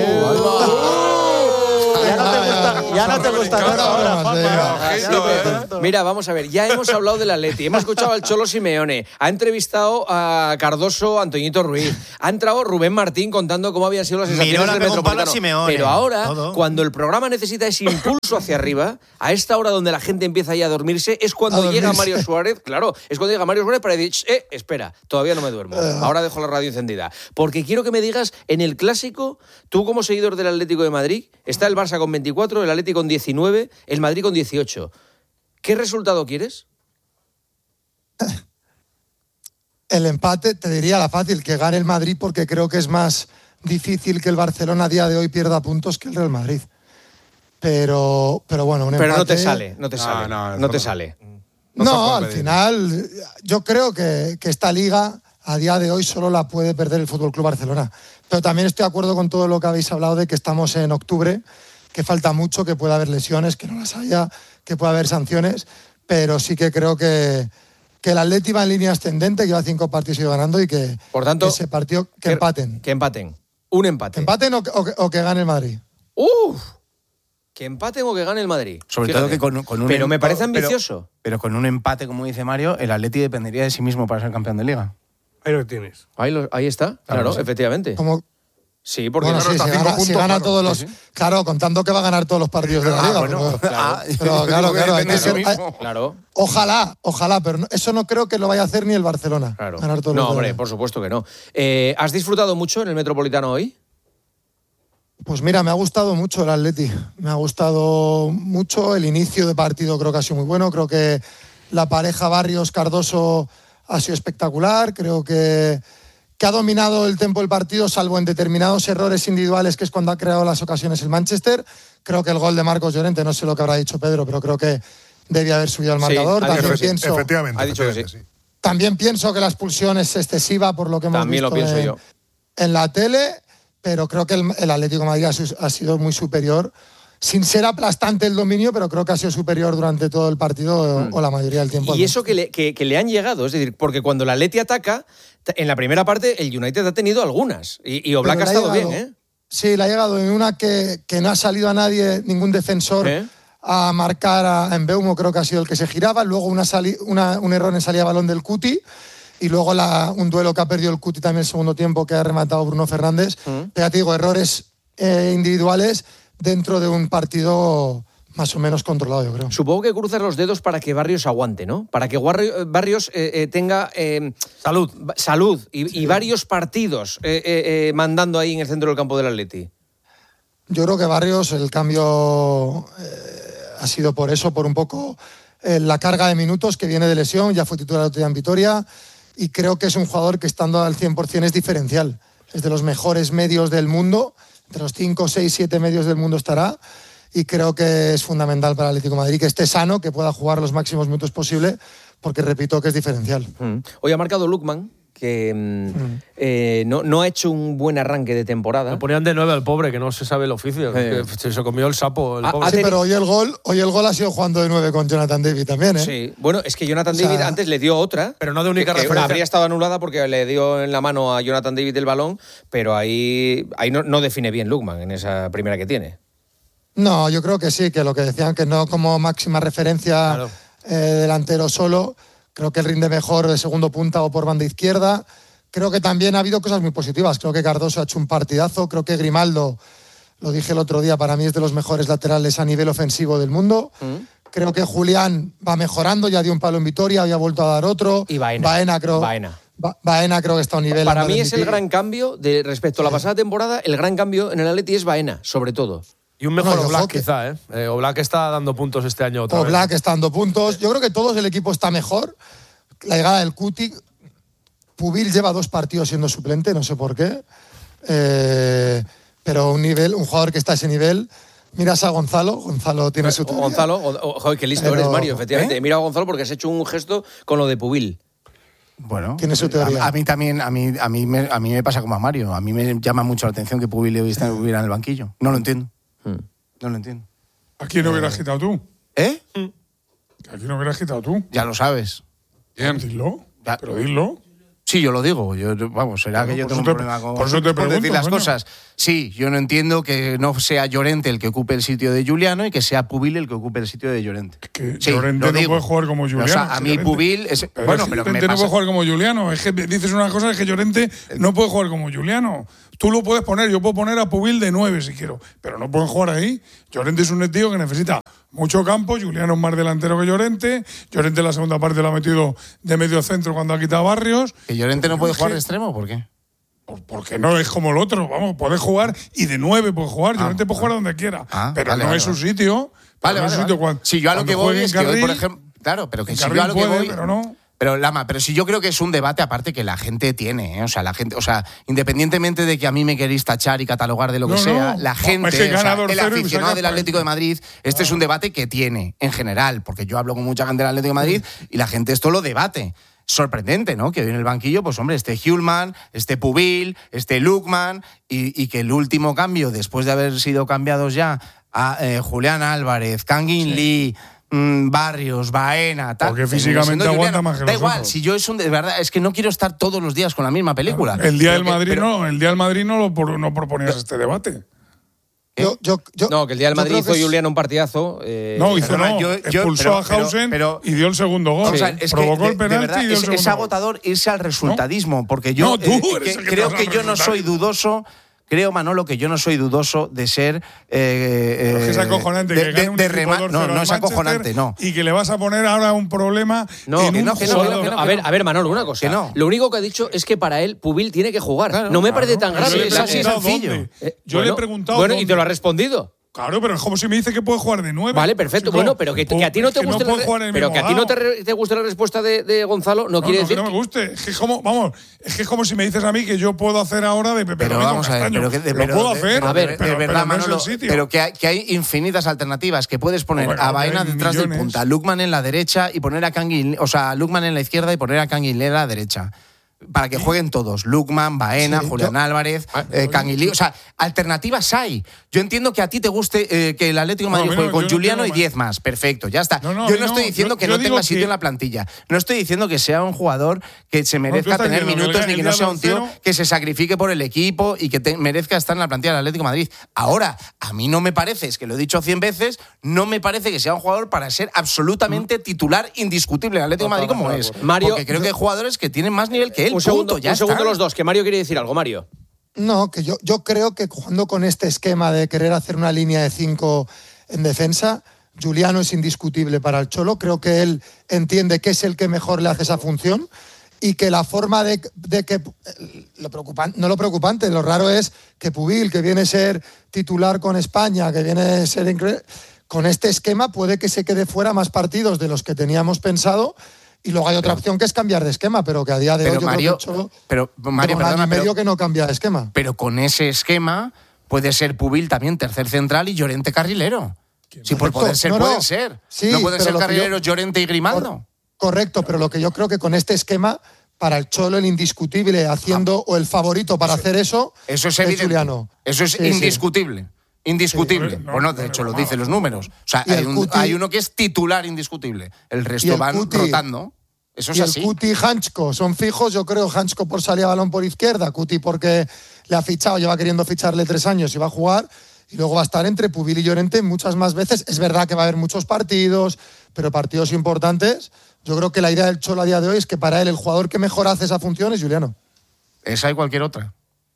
S3: Ya no te gusta, ya no te gusta tanto ahora, Juanma.
S5: Ojito, ¿eh?
S1: Mira, vamos a ver, ya hemos hablado del Atleti, hemos escuchado al Cholo Simeone, ha entrevistado a Cardoso, Antoñito Ruiz, ha entrado Rubén Martín contando cómo habían sido las
S11: Miró
S1: sensaciones
S11: la
S1: del
S11: pegó un palo a
S1: Metropolitano.
S11: Simeone.
S1: Pero ahora,
S11: Todo.
S1: cuando el programa necesita ese impulso hacia arriba, a esta hora donde la gente empieza ya a dormirse, es cuando
S14: A
S1: llega
S14: dormirse.
S1: Mario Suárez, claro, es cuando llega Mario Suárez para decir, eh, espera, todavía no me duermo, ahora dejo la radio encendida. Porque quiero que me digas, en el Clásico, tú como seguidor del Atlético de Madrid, está el Barça con veinticuatro, el Atlético con diecinueve, el Madrid con dieciocho. ¿Qué resultado quieres?
S14: El empate, te diría la fácil, que gane el Madrid, porque creo que es más difícil que el Barcelona a día de hoy pierda puntos que el Real Madrid. Pero, pero bueno, un
S1: Pero
S14: empate...
S1: no te sale, no te
S5: No,
S1: sale.
S5: no, eso
S1: No te
S5: no.
S1: sale.
S14: No,
S5: No se puede
S14: al
S5: pedir.
S14: final, yo creo que, que esta liga a día de hoy solo la puede perder el Fútbol Club Barcelona. Pero también estoy de acuerdo con todo lo que habéis hablado de que estamos en octubre, que falta mucho, que puede haber lesiones, que no las haya, que puede haber sanciones, pero sí que creo que, que el Atleti va en línea ascendente, que lleva cinco partidos y ido ganando y que,
S1: Por tanto,
S14: que ese partido que
S1: que-
S14: empaten.
S1: Que empaten. Un empate.
S14: Que empaten o que, o que- o que gane el Madrid.
S1: ¡Uf! Que empaten o que gane el Madrid.
S2: Sobre
S1: Fíjate.
S2: todo que con, con un
S1: Pero me
S2: em-
S1: parece
S2: pero-
S1: ambicioso.
S2: Pero, con un empate, como dice Mario, el Atleti dependería de sí mismo para ser campeón de Liga.
S10: Ahí lo tienes.
S1: Ahí, lo- ahí está, claro,
S2: sí.
S1: efectivamente.
S14: Como,
S1: Sí, porque
S14: bueno,
S1: no,
S14: sí,
S12: está
S14: si
S12: cinco
S14: gana, si
S12: puntos,
S14: gana
S12: claro.
S14: todos los...
S12: Sí, sí.
S14: Claro, contando que va a ganar todos los partidos de la
S12: Ah,
S14: liga.
S12: bueno,
S14: pero,
S2: claro.
S14: pero claro, claro, hay que
S2: Depende
S14: ser-
S2: de sí
S14: hay-
S2: mismo.
S1: claro,
S14: Ojalá, ojalá, pero no- eso no creo que lo vaya a hacer ni el Barcelona.
S1: claro.
S14: Ganar todos
S1: No,
S14: los de la
S1: hombre,
S14: liga.
S1: por supuesto que no. Eh, ¿Has disfrutado mucho en el Metropolitano hoy?
S14: Pues mira, me ha gustado mucho el Atleti. Me ha gustado mucho el inicio de partido, creo que ha sido muy bueno. Creo que la pareja Barrios-Cardoso ha sido espectacular. Creo que, que ha dominado el tempo del partido, salvo en determinados errores individuales, que es cuando ha creado las ocasiones el Manchester. Creo que el gol de Marcos Llorente, no sé lo que habrá dicho Pedro, pero creo que debía haber subido al
S1: Sí,
S14: marcador.
S1: ha dicho
S14: También
S1: que sí.
S14: pienso,
S12: Efectivamente.
S1: Ha dicho que
S12: efectivamente,
S1: sí.
S12: sí.
S14: también pienso que la expulsión es excesiva por lo que hemos
S1: También lo
S14: visto
S1: pienso
S14: en,
S1: yo.
S14: en la tele, pero creo que el, el Atlético de Madrid ha, su- ha sido muy superior, sin ser aplastante el dominio, pero creo que ha sido superior durante todo el partido o- o la mayoría del tiempo.
S1: Y eso que le, que, que le han llegado, es decir, porque cuando el Atleti ataca, t- en la primera parte el United ha tenido algunas. Y, y Oblak ha
S14: Pero le ha
S1: estado bien,
S14: llegado-
S1: ¿eh?
S14: Sí, le ha llegado en una que, que no ha salido a nadie, ningún defensor,
S1: ¿Eh?
S14: a marcar a Mbeumo, creo que ha sido el que se giraba. Luego una sali- una- un error en salida de balón del Cuti. Y luego la- un duelo que ha perdido el Cuti también en el segundo tiempo, que ha rematado Bruno Fernández.
S1: Mm.
S14: Pero ya te digo, errores eh, individuales dentro de un partido más o menos controlado, yo creo.
S1: Supongo que cruzas los dedos para que Barrios aguante, ¿no? Para que Warri- Barrios eh, eh, tenga eh,
S11: Salud.
S1: ba- salud y, y varios partidos eh, eh, eh, mandando ahí en el centro del campo del Atleti.
S14: Yo creo que Barrios, el cambio eh, ha sido por eso, por un poco eh, la carga de minutos que viene de lesión, ya fue titular en Vitoria, y creo que es un jugador que estando al cien por ciento es diferencial. Es de los mejores medios del mundo, entre los cinco, seis, siete medios del mundo estará, y creo que es fundamental para el Atlético de Madrid que esté sano, que pueda jugar los máximos minutos posible, porque repito que es diferencial.
S1: Mm. Hoy ha marcado Lookman, que mm. eh, no, no ha hecho un buen arranque de temporada.
S11: Le ponían de nueve al pobre, que no se sabe el oficio. Eh. Que se comió el sapo. El
S14: ah,
S11: pobre.
S14: Sí, pero hoy el gol hoy el gol ha sido jugando de nueve con Jonathan David también, ¿eh?
S1: Sí, bueno, es que Jonathan
S14: o sea,
S1: David antes le dio otra.
S11: Pero no de única
S1: que, que
S11: referencia.
S1: habría estado anulada porque le dio en la mano a Jonathan David el balón, pero ahí, ahí no, no define bien Lookman en esa primera que tiene.
S14: No, yo creo que sí, que lo que decían que no como máxima referencia claro. eh, delantero solo, creo que él rinde mejor de segundo punta o por banda izquierda. Creo que también ha habido cosas muy positivas. Creo que Cardoso ha hecho un partidazo. Creo que Grimaldo, lo dije el otro día, para mí es de los mejores laterales a nivel ofensivo del mundo. Mm. Creo que Julián va mejorando, ya dio un palo en Vitoria, había vuelto a dar otro.
S1: Y Baena.
S14: Baena creo,
S1: Baena.
S14: Ba- Baena creo que está a un nivel.
S1: Para mí es el gran cambio de respecto a la pasada temporada. El gran cambio en el Atleti es Baena, sobre todo.
S11: Y un mejor
S14: no,
S11: Oblak,
S14: que...
S11: quizá, ¿eh? eh Oblak está dando puntos este año otra
S14: Oblak
S11: vez.
S14: está dando puntos. Yo creo que todos el equipo está mejor. La llegada del Cuti. Pubil lleva dos partidos siendo suplente, no sé por qué. Eh, pero un nivel, un jugador que está a ese nivel. Miras a Gonzalo, Gonzalo tiene su teoría.
S1: Gonzalo, o, joder, qué listo pero, eres, Mario, efectivamente. ¿eh? Mira a Gonzalo porque has hecho un gesto con lo de Pubil.
S2: Bueno,
S14: tiene su teoría.
S2: A, a mí también, a mí, a, mí me, a mí me pasa como a Mario. A mí me llama mucho la atención que Pubil estuviera en el banquillo. No lo entiendo. Hmm. No lo entiendo.
S4: ¿A quién no hubieras quitado tú?
S2: ¿Eh?
S4: ¿A quién no hubieras quitado tú?
S2: Ya lo sabes.
S4: Bien. Dilo. Ya. Pero dilo.
S2: Sí, yo lo digo. Yo, vamos, será
S4: bueno,
S2: que yo tengo un
S4: te,
S2: problema con,
S4: por eso te
S2: con decir las
S4: coño.
S2: cosas. Sí, yo no entiendo que no sea Llorente el que ocupe el sitio de Juliano y que sea Pubil el que ocupe el sitio de Llorente.
S4: Que
S2: sí,
S4: Llorente no puede jugar como Juliano.
S2: O sea, a mí
S4: Llorente.
S2: Pubil es,
S4: pero
S2: bueno,
S4: es que
S2: pero
S4: Llorente
S2: me
S4: no puede jugar como Juliano. Es que dices una cosa, es que Llorente no puede jugar como Juliano. Tú lo puedes poner, yo puedo poner a Pubil de nueve si quiero, pero no pueden jugar ahí. Llorente es un tío que necesita mucho campo, Juliano es más delantero que Llorente, Llorente en la segunda parte lo ha metido de medio centro cuando ha quitado Barrios.
S2: ¿Que Llorente no puede jugar de extremo? ¿Por qué?
S4: Porque no es como el otro, vamos, puede jugar y de nueve puede jugar, ah, Llorente puede jugar donde quiera,
S2: ah,
S4: pero
S2: vale,
S4: no
S2: vale,
S4: es su
S2: vale.
S4: sitio.
S2: Vale,
S4: no
S2: vale,
S4: es su
S2: vale.
S4: sitio cuando,
S2: si yo a lo que voy es que
S4: carril,
S2: hoy, por ejemplo, claro, pero que si
S4: yo
S2: yo a lo que
S4: puede,
S2: voy,
S4: pero no.
S2: Pero Lama, pero si yo creo que es un debate aparte que la gente tiene, ¿eh? O sea, la gente, o sea, independientemente de que a mí me queréis tachar y catalogar de lo que
S4: no,
S2: sea,
S4: no.
S2: la gente,
S4: es que
S2: o sea,
S4: dos
S2: el aficionado del Atlético de Madrid, este ah. es un debate que tiene en general, porque yo hablo con mucha gente del Atlético de Madrid y la gente esto lo debate. Sorprendente, ¿no? Que hoy en el banquillo, pues hombre, este Hjulman, este Pubil, este Lookman y, y que el último cambio, después de haber sido cambiados ya a eh, Julián Álvarez, Kangin sí. Lee, mmm, Barrios, Baena, tal.
S4: Porque físicamente aguanta más que
S2: Da
S4: los
S2: igual,
S4: otros.
S2: si yo es un de verdad, es que no quiero estar todos los días con la misma película.
S4: Claro. El día
S2: pero
S4: del Madrid
S2: que, pero,
S4: no, el día del Madrid no lo por, no proponías pero, este debate.
S14: Yo, yo, yo,
S1: no, que el día del Madrid hizo es... Julián un partidazo. Eh,
S4: no, hizo no,
S2: yo,
S4: expulsó
S2: yo, pero,
S4: a Hausen
S2: pero, pero,
S4: y dio el segundo gol.
S2: O sea, es
S4: provocó
S2: que,
S4: el penalti
S2: de verdad,
S4: y dio el
S2: es,
S4: segundo
S2: es agotador irse al resultadismo,
S4: ¿no?
S2: porque yo
S4: no, tú
S2: eh,
S4: eres
S2: que,
S4: el que
S2: creo que yo no soy dudoso. Creo, Manolo, que yo no soy dudoso de ser. Eh,
S4: Pero es que es acojonante
S2: de,
S4: que gane un
S2: de, de
S4: equipo
S2: rema- No, no es acojonante, no.
S4: Y que le vas a poner ahora un problema.
S1: No,
S4: en
S1: que
S4: un
S1: no, que no,
S4: jugador.
S1: que no, que no. A ver, a ver, Manolo, una cosa.
S2: Que no.
S1: Lo único que ha dicho es que para él Pubil tiene que jugar. Claro, no me
S4: claro,
S1: parece tan grave.
S4: Es así
S1: sencillo.
S4: Eh, yo bueno, le he preguntado.
S1: Bueno,
S4: dónde.
S1: y te lo ha respondido.
S4: Claro, pero es como si me dice que puede jugar de nueve.
S1: Vale, perfecto.
S4: Chico,
S1: bueno, pero que, que a ti no te
S4: que
S1: guste
S4: no
S1: la,
S4: jugar en el
S1: pero que a ti no te, re, te guste la respuesta de, de Gonzalo no,
S4: no
S1: quiere
S4: no,
S1: decir
S4: que no me guste. Es que es como, vamos, es que es como si me dices a mí que yo puedo hacer ahora de Pepe
S2: Pero vamos a ver, pero que de,
S4: lo
S2: pero,
S4: puedo
S2: de,
S4: hacer,
S2: a ver,
S4: pero,
S2: de verdad,
S4: pero no
S2: Manolo,
S4: es el sitio.
S2: pero que hay, que hay infinitas alternativas que puedes poner
S4: bueno,
S2: a Baena detrás
S4: millones.
S2: del punta, a Lookman en la derecha y poner a Kangin, o sea, a Lookman en la izquierda y poner a Kangin Lee a la derecha. Para que jueguen todos, Lookman, Baena, sí, Julián yo, Álvarez, eh, Kangin, o sea, alternativas hay. Yo entiendo que a ti te guste eh, que el Atlético de Madrid no, juegue con Juliano no y diez más, perfecto, ya está. No, no, yo no estoy diciendo yo, que yo no tenga sitio que... en la plantilla, no estoy diciendo que sea un jugador que se merezca tener minutos el, ni que no sea un tío cero... que se sacrifique por el equipo y que te, merezca estar en la plantilla del Atlético de Madrid. Ahora, a mí no me parece, es que lo he dicho cien veces, no me parece que sea un jugador para ser absolutamente titular indiscutible del Atlético de Madrid como es.
S1: Mario,
S2: porque creo que hay jugadores que tienen más nivel que él.
S1: Un segundo,
S2: punto, ya
S1: un segundo
S2: está.
S1: los dos, que Mario quiere decir algo, Mario.
S14: No, que yo, yo creo que jugando con este esquema de querer hacer una línea de cinco en defensa, Juliano es indiscutible para el Cholo. Creo que él entiende que es el que mejor le hace esa función y que la forma de, de que... Lo preocupante, no lo preocupante, lo raro es que Pubil, que viene a ser titular con España, que viene a ser increíble... con este esquema puede que se quede fuera más partidos de los que teníamos pensado. Y luego hay otra
S2: pero,
S14: opción que es cambiar de esquema, pero que a día de
S2: pero
S14: hoy yo
S2: Mario,
S14: creo que Cholo,
S2: pero Mario,
S14: un año
S2: perdona,
S14: y medio
S2: pero,
S14: que no cambia de esquema.
S2: Pero con ese esquema puede ser Pubil también tercer central y Llorente carrilero. Sí, por poder ser,
S14: no, no.
S2: pueden ser.
S14: Sí,
S2: no pueden
S14: pero
S2: ser
S14: lo que
S2: carrileros
S14: yo-
S2: Llorente y Grimaldo.
S14: Cor- correcto, pero lo que yo creo que con este esquema, para el Cholo, el indiscutible haciendo o el favorito para hacer eso,
S2: Eso es evidente.
S14: Juliano.
S2: Eso es
S14: Sí, sí.
S2: indiscutible. Indiscutible.
S4: Sí, no,
S2: bueno,
S4: no,
S2: de hecho,
S4: no,
S2: lo
S4: no,
S2: dicen
S4: no.
S2: los números. O sea,
S14: Y el
S2: hay, un-
S14: Cuti-
S2: hay uno que es titular indiscutible. El
S14: Y
S2: resto
S14: el
S2: van
S14: Cuti-
S2: rotando. Eso es
S14: y
S2: así.
S14: el Cuti y Hanchko son fijos, yo creo. Hanchko por salir a balón por izquierda, Cuti porque le ha fichado, lleva queriendo ficharle tres años y va a jugar. Y luego va a estar entre Pubil y Llorente muchas más veces. Es verdad que va a haber muchos partidos, pero partidos importantes. Yo creo que la idea del Cholo a día de hoy es que para él el jugador que mejor hace esa función es Juliano.
S2: Esa y cualquier otra.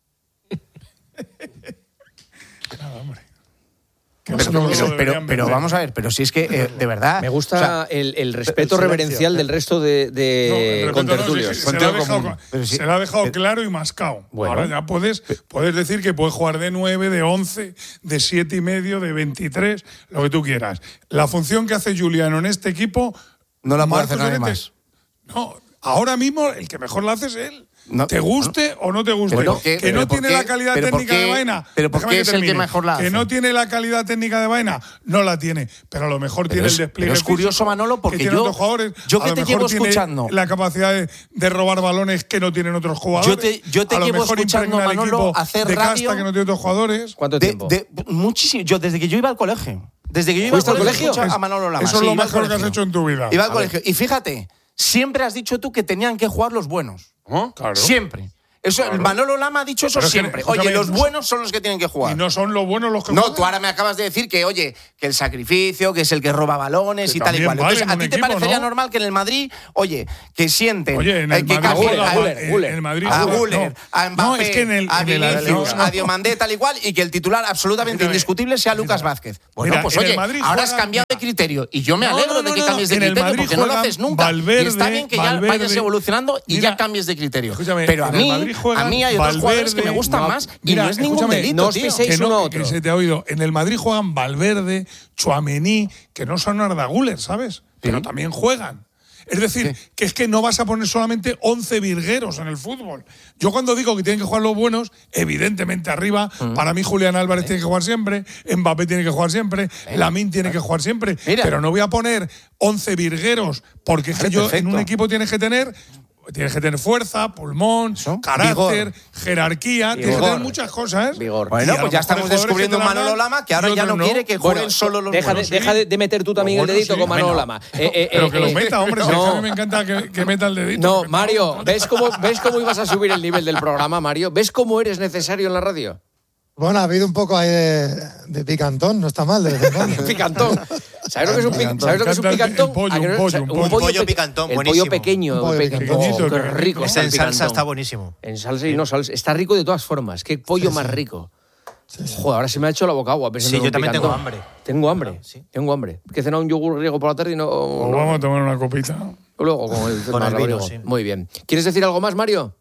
S2: Pero,
S4: Eso
S2: pero-
S4: no lo
S2: pero-
S4: deberían
S2: pero
S4: vender.
S2: vamos a ver, pero si es que, eh, de verdad.
S1: Me gusta
S2: o sea,
S1: el, el respeto
S10: silencio.
S1: reverencial del resto de,
S4: No,
S1: de
S4: el respeto no,
S1: contertulios.
S4: se, se lo ha dejado,
S2: común. Pero sí.
S4: se lo ha dejado claro y mascado.
S1: Bueno.
S4: Ahora ya puedes, puedes decir que puedes jugar de nueve, de once, de siete y medio, de veintitrés, lo que tú quieras. La función que hace Juliano en este equipo.
S2: No la puede
S4: Marcos
S2: hacer nadie
S4: Llorente-
S2: más.
S4: No, ahora mismo el que mejor la hace es él.
S2: No,
S4: te guste o no te guste.
S2: ¿Pero por qué?
S4: Que no
S2: ¿Pero por
S4: tiene
S2: qué?
S4: la calidad
S2: ¿Pero por
S4: técnica
S2: qué?
S4: de Baena.
S2: ¿Pero por
S4: Déjame
S2: qué es el que
S4: termine.
S2: mejor la
S4: Que
S2: hace?
S4: no tiene la calidad técnica de Baena, no la tiene. Pero a lo mejor
S2: Pero
S4: tiene
S2: es-
S4: el despliegue
S2: pero es curioso,
S4: físico
S2: Manolo, porque
S4: que tienen
S2: yo-
S4: otros jugadores.
S2: yo
S4: A
S2: que
S4: lo
S2: te
S4: mejor
S2: llevo
S4: tiene
S2: escuchando.
S4: la capacidad de, de robar balones que no tienen otros jugadores.
S2: Yo te- yo te
S4: a lo
S2: llevo
S4: mejor
S2: escuchando,
S4: impregna al
S2: Manolo,
S4: equipo
S2: hacer
S4: de
S2: radio.
S4: casta que no tiene otros jugadores.
S1: ¿Cuánto
S2: de-
S1: tiempo?
S2: de- muchísimo. Yo, desde que yo iba al colegio. Desde que yo iba al
S1: ¿Fuiste al
S2: colegio,
S1: colegio?
S2: escuchaba a Manolo Lama.
S4: Eso es
S2: Sí,
S4: lo
S2: iba al
S4: mejor que has
S2: colegio.
S4: hecho en tu vida.
S2: Iba al
S1: A
S2: colegio. Y fíjate, siempre has dicho tú que tenían que jugar los buenos.
S4: Claro.
S2: Siempre. Eso,
S4: Claro.
S2: Manolo Lama ha dicho eso
S4: Pero es que,
S2: siempre.
S4: escúchame,
S2: Oye, los
S4: no-
S2: buenos son los que tienen que jugar.
S4: Y no son los buenos los que
S2: No,
S4: juegan.
S2: tú ahora me acabas de decir que, oye, que el sacrificio, que es el que roba balones
S4: Que
S2: y tal y
S4: también
S2: cual.
S4: vale
S2: Entonces,
S4: en
S2: ¿a
S4: un
S2: ti te
S4: equipo,
S2: parecería
S4: no?
S2: normal que en el Madrid, oye, que sienten
S4: Oye, en
S2: eh,
S4: el
S2: que
S4: Madrid
S2: cambien
S4: juega-
S2: a-
S1: Guller,
S4: en-
S1: Guller.
S4: en el Madrid
S2: a
S4: juega-
S2: Guller,
S4: no.
S2: a Mbappé,
S4: No, es que en el-
S2: a
S4: en el
S2: Vinicius,
S4: Atlético-
S2: a Diomandé, tal y cual, y que el titular absolutamente
S4: Escúchame,
S2: indiscutible sea
S4: mira,
S2: Lucas Vázquez. Bueno,
S4: mira,
S2: pues
S4: en el
S2: oye,
S4: Madrid
S2: ahora has
S4: juegan-
S2: cambiado de criterio y yo me
S4: No,
S2: alegro
S4: no,
S2: de
S4: no,
S2: que
S4: no,
S2: cambies de
S4: en el
S2: criterio
S4: Madrid
S2: porque no lo
S4: juegan
S2: haces nunca.
S4: Valverde,
S2: y está bien que ya
S4: Valverde.
S2: vayas evolucionando y
S4: Mira,
S2: ya cambies de criterio.
S4: escúchame,
S2: Pero a
S4: en el
S2: mí,
S4: Madrid juegan
S2: a mí hay otros jugadores que me
S4: Valverde,
S2: gustan
S4: no,
S2: más y
S4: mira,
S2: no es ningún
S4: escúchame,
S2: delito,
S1: no os
S2: tío.
S1: piséis
S4: Que, no,
S1: uno a
S4: que
S1: otro.
S4: se te ha oído. En el Madrid juegan Valverde, Tchouaméni, que no son Arda Güler, ¿sabes? Pero también juegan. Es decir, que es que no vas a poner solamente once virgueros en el fútbol. Yo cuando digo que tienen que jugar los buenos, evidentemente arriba, para mí Julián Álvarez tiene que jugar siempre, Mbappé tiene que jugar siempre, Lamine tiene que jugar siempre,
S2: Mira.
S4: pero no voy a poner once virgueros, porque es que
S2: Vale,
S4: yo
S2: perfecto.
S4: en un equipo tienes que tener tienes que tener fuerza, pulmón, carácter, jerarquía, tienes que
S1: Vigor.
S4: tener muchas cosas.
S1: Vigor.
S2: Bueno,
S4: Y a lo
S2: pues ya
S4: mejor
S2: estamos
S4: hay jugadores
S2: descubriendo
S4: que
S2: un
S4: te la
S2: Manolo
S4: dan
S2: Lama que ahora
S4: y
S2: ya no
S4: otros
S2: quiere que
S1: Bueno,
S2: jueguen solo los
S1: deja, de,
S2: buenos.
S1: deja de, de meter tú también
S4: Los
S1: el
S4: buenos
S1: dedito
S4: sí.
S1: con Manolo
S4: Venga.
S1: Lama. Eh, eh,
S4: Pero
S1: eh,
S4: que lo
S1: eh,
S4: meta, hombre, si
S1: no.
S4: es que a mí me encanta que, que meta el dedito.
S1: No,
S4: que meta
S1: Mario,
S4: otro.
S1: ¿ves cómo, ¿ves cómo ibas a subir el nivel del programa, Mario? ¿Ves cómo eres necesario en la radio?
S14: Bueno, ha habido un poco ahí de, de picantón, no está mal de vez en cuando.
S1: Picantón. ¿Sabes lo que es un, pic- ¿sabes lo que es un
S4: Me encanta el-
S1: picantón?
S4: el pollo,
S1: ¿A que no?
S4: un pollo,
S1: O sea,
S4: un pollo.
S13: Pollo
S1: pe-
S13: picantón,
S1: el
S13: buenísimo.
S1: pollo pequeño.
S14: Un pollo
S1: pe-
S14: pequeñito,
S1: oh,
S4: qué
S1: qué
S4: rico.
S1: rico
S13: Ese
S1: está el
S13: en salsa
S1: picantón.
S13: está buenísimo.
S1: En salsa y no salsa. Está rico de todas formas. Qué pollo más rico. Joder, ahora se me ha hecho la boca agua. pensando
S13: Sí,
S1: en
S13: yo
S1: un
S13: también tengo
S1: picantón.
S13: hambre.
S1: Tengo hambre.
S13: Sí.
S1: Tengo hambre. Que he cenado un yogur griego por la tarde y no.
S4: O
S1: no-
S4: vamos a tomar una copita.
S1: Luego con el,
S13: Con el vino,
S1: abrigo.
S13: sí.
S1: Muy bien. ¿Quieres decir algo más, Mario?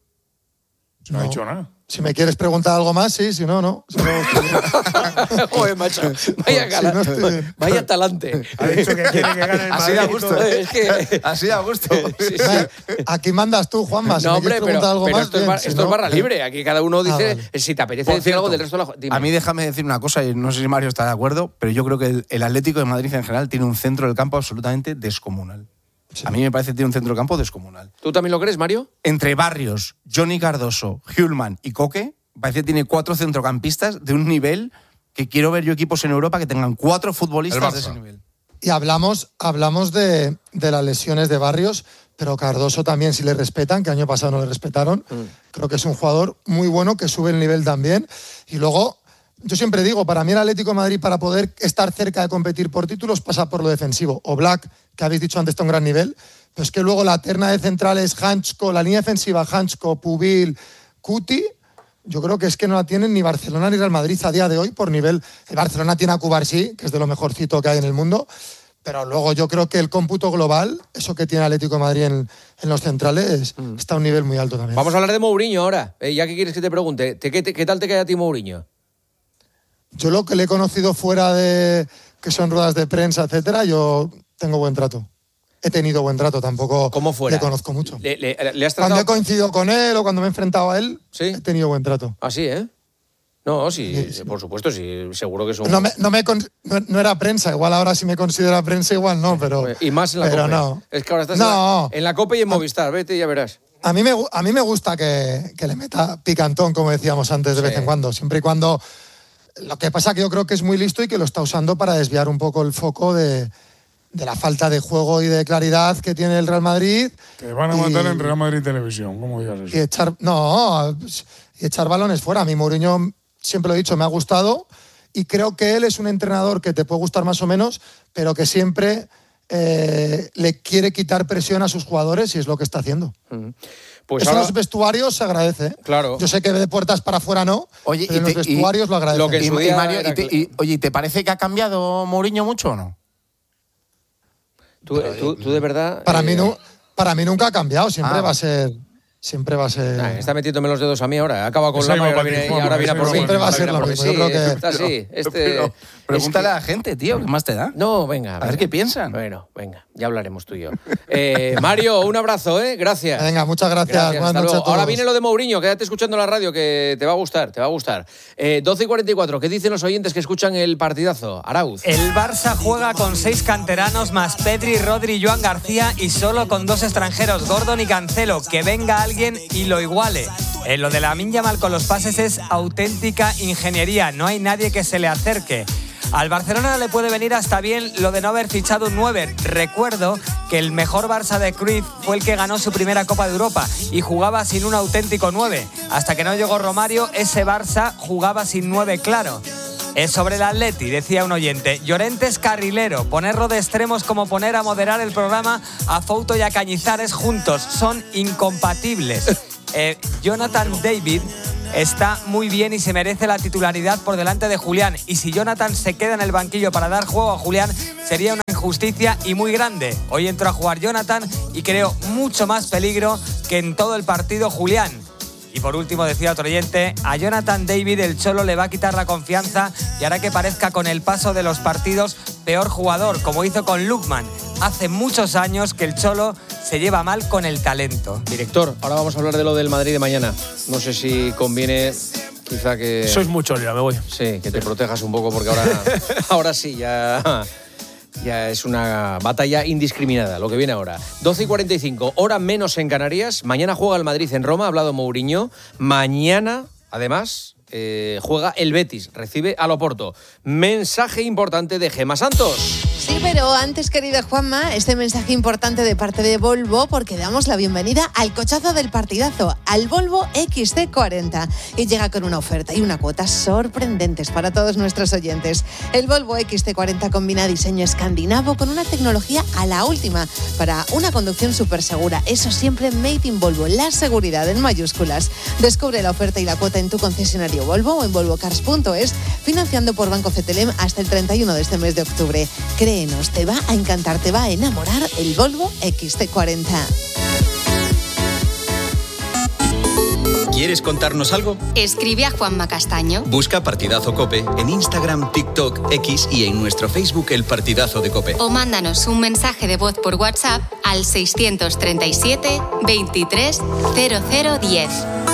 S4: No, ha dicho nada.
S14: Si me quieres preguntar algo más, sí, si no, no. Si no, estoy bien.
S1: Joder, macho. Vaya
S14: Si
S1: gala-
S14: no estoy bien.
S1: Vaya talante.
S10: Ha dicho que quiere que gane el
S2: Así
S10: Madrid.
S2: da
S10: y
S2: gusto,
S10: todo.
S2: ¿eh?
S1: Es que.
S2: Así da gusto.
S1: Sí, sí.
S14: Venga, aquí mandas tú, Juanma. Si
S1: No,
S14: me
S1: hombre,
S14: quieres
S1: pero,
S14: preguntar algo
S1: pero
S14: más,
S1: esto, es,
S14: bien,
S1: bar-
S14: si
S1: esto es
S14: no-
S1: barra libre. Aquí cada uno dice
S14: vale.
S1: si te apetece
S2: Por
S1: decir algo
S2: cierto,
S1: del resto de la. Dime.
S2: A mí déjame decir una cosa, y no sé si Mario está de acuerdo, pero yo creo que el, el Atlético de Madrid en general tiene un centro del campo absolutamente descomunal. A mí me parece que tiene un centro del campo descomunal.
S1: ¿Tú también lo crees, Mario?
S2: Entre Barrios, Johnny Cardoso, Hjulman y Coque, parece que tiene cuatro centrocampistas de un nivel que quiero ver yo equipos en Europa que tengan cuatro
S5: El
S2: futbolistas
S5: Barça.
S2: de ese nivel.
S14: Y hablamos, hablamos de, de las lesiones de Barrios, pero Cardoso también, si le respetan, que año pasado no le respetaron, creo que es un jugador muy bueno que sube el nivel también. Y luego, yo siempre digo, para mí el Atlético de Madrid, para poder estar cerca de competir por títulos, pasa por lo defensivo. O Black, que habéis dicho antes, está a un gran nivel, pero es que luego la terna de centrales, Hanchko, la línea defensiva, Hanchko, Pubil, Cuti, yo creo que es que no la tienen ni Barcelona ni Real Madrid a día de hoy por nivel. El Barcelona tiene a Cubarsí, que es de lo mejorcito que hay en el mundo, pero luego yo creo que el cómputo global, eso que tiene Atlético de Madrid en, en los centrales, está a un nivel muy alto también.
S1: Vamos a hablar de Mourinho ahora. Eh, ya que quieres que te pregunte, ¿te- qué, te- ¿qué tal te cae a ti Mourinho?
S14: Yo lo que le he conocido fuera de, que son ruedas de prensa, etcétera, yo tengo buen trato. He tenido buen trato, tampoco
S1: ¿Cómo fuera?
S14: le conozco mucho.
S1: ¿Le, le, le has tratado?
S14: Cuando he coincidido con él o cuando me he enfrentado a él,
S1: ¿Sí?
S14: he tenido buen trato.
S1: Así, ¿eh? No, sí, sí, por supuesto, sí, seguro que es un...
S14: No, me, no, me, no, no era prensa, igual ahora si me considera prensa, igual no, pero...
S1: Y más en la
S14: pero
S1: COPE.
S14: no.
S1: Es que ahora estás
S14: no.
S1: en, la, en la COPE y en Movistar, vete y ya verás.
S14: A mí me, a mí me gusta que, que le meta picantón, como decíamos antes, de sí. vez en cuando, siempre y cuando... Lo que pasa que yo creo que es muy listo y que lo está usando para desviar un poco el foco de, de la falta de juego y de claridad que tiene el Real Madrid.
S4: Te van a
S14: y,
S4: matar en Real Madrid Televisión, ¿cómo digas eso?
S14: Y echar, no, y echar balones fuera. A mí Mourinho, siempre lo he dicho, me ha gustado y creo que él es un entrenador que te puede gustar más o menos, pero que siempre eh, le quiere quitar presión a sus jugadores y es lo que está haciendo.
S1: Uh-huh. Pues
S14: Eso
S1: ahora...
S14: en los vestuarios se agradece. ¿eh?
S1: Claro.
S14: Yo sé que de puertas para afuera no,
S2: oye,
S14: pero
S2: y te,
S14: en los vestuarios
S2: y,
S14: lo agradece.
S1: Lo que
S2: y, y, Mario,
S1: era...
S2: y te, y, oye, ¿te parece que ha cambiado Mourinho mucho o no?
S1: ¿Tú, tú, tú de verdad...?
S14: Para,
S1: eh...
S14: mí, no, para mí nunca ha cambiado, siempre
S2: ah.
S14: va a ser... Siempre va a ser...
S1: Ah, está metiéndome los dedos a mí ahora. Acaba con
S4: Esa
S1: la mano y ahora
S4: iba
S1: viene,
S4: para
S1: y ahora viene a por mí.
S14: Siempre va a ser lo mismo.
S1: Sí,
S14: Yo creo que...
S1: está así. Este...
S2: Pero, pregúntale
S1: es que...
S2: a la gente, tío, ¿qué más te da?
S1: No, venga.
S2: A
S1: venga.
S2: ver qué piensan.
S1: Bueno, venga, ya hablaremos tú y yo. Eh, Mario, un abrazo, ¿eh? Gracias.
S14: Venga, muchas gracias.
S1: Gracias,
S14: Buenas noches a todos.
S1: Ahora viene lo de Mourinho, quédate escuchando la radio que te va a gustar, te va a gustar. Eh, doce y cuarenta y cuatro, ¿qué dicen los oyentes que escuchan el partidazo? Arauz.
S15: El Barça juega con seis canteranos más Pedri, Rodri y Joan García y solo con dos extranjeros, Gordon y Cancelo. Que venga alguien y lo iguale. Eh, lo de Lamine Yamal con los pases es auténtica ingeniería. No hay nadie que se le acerque. Al Barcelona le puede venir hasta bien lo de no haber fichado un nueve. Recuerdo que el mejor Barça de Cruyff fue el que ganó su primera Copa de Europa y jugaba sin un auténtico nueve. Hasta que no llegó Romario, ese Barça jugaba sin nueve claro. Es sobre el Atleti, decía un oyente. Llorente es carrilero. Ponerlo de extremos como poner a moderar el programa a Fouto y a Cañizares juntos. Son incompatibles. Eh, Jonathan David está muy bien y se merece la titularidad por delante de Julián. Y si Jonathan se queda en el banquillo para dar juego a Julián, sería una injusticia y muy grande. Hoy entró a jugar Jonathan y creo mucho más peligro que en todo el partido Julián. Y por último, decía otro oyente, a Jonathan David el Cholo le va a quitar la confianza y hará que parezca con el paso de los partidos peor jugador, como hizo con Lookman. Hace muchos años que el Cholo se lleva mal con el talento.
S1: Director, ahora vamos a hablar de lo del Madrid de mañana. No sé si conviene quizá que...
S11: Sois muchos ya, me voy.
S1: Sí, que te protejas un poco porque ahora, ahora sí, ya... Ya es una batalla indiscriminada, lo que viene ahora. doce y cuarenta y cinco, hora menos en Canarias. Mañana juega el Madrid en Roma, ha hablado Mourinho. Mañana, además, eh, juega el Betis, recibe al Oporto. Mensaje importante de Gemma Santos.
S16: Sí, pero antes, querida Juanma, este mensaje importante de parte de Volvo, porque damos la bienvenida al cochazo del partidazo, al Volvo equis ce cuarenta. Y llega con una oferta y una cuota sorprendentes para todos nuestros oyentes. El Volvo equis ce cuarenta combina diseño escandinavo con una tecnología a la última para una conducción súper segura. Eso siempre made in Volvo, la seguridad en mayúsculas. Descubre la oferta y la cuota en tu concesionario Volvo o en volvo cars punto es, financiando por Banco Cetelem hasta el treinta y uno de este mes de octubre. Créenos, te va a encantar, te va a enamorar el Volvo equis ce cuarenta.
S17: ¿Quieres contarnos algo?
S18: Escribe a Juanma Castaño.
S17: Busca Partidazo COPE en Instagram, TikTok, X y en nuestro Facebook El Partidazo de COPE.
S18: O mándanos un mensaje de voz por WhatsApp al seiscientos treinta y siete, veintitrés, cero cero diez.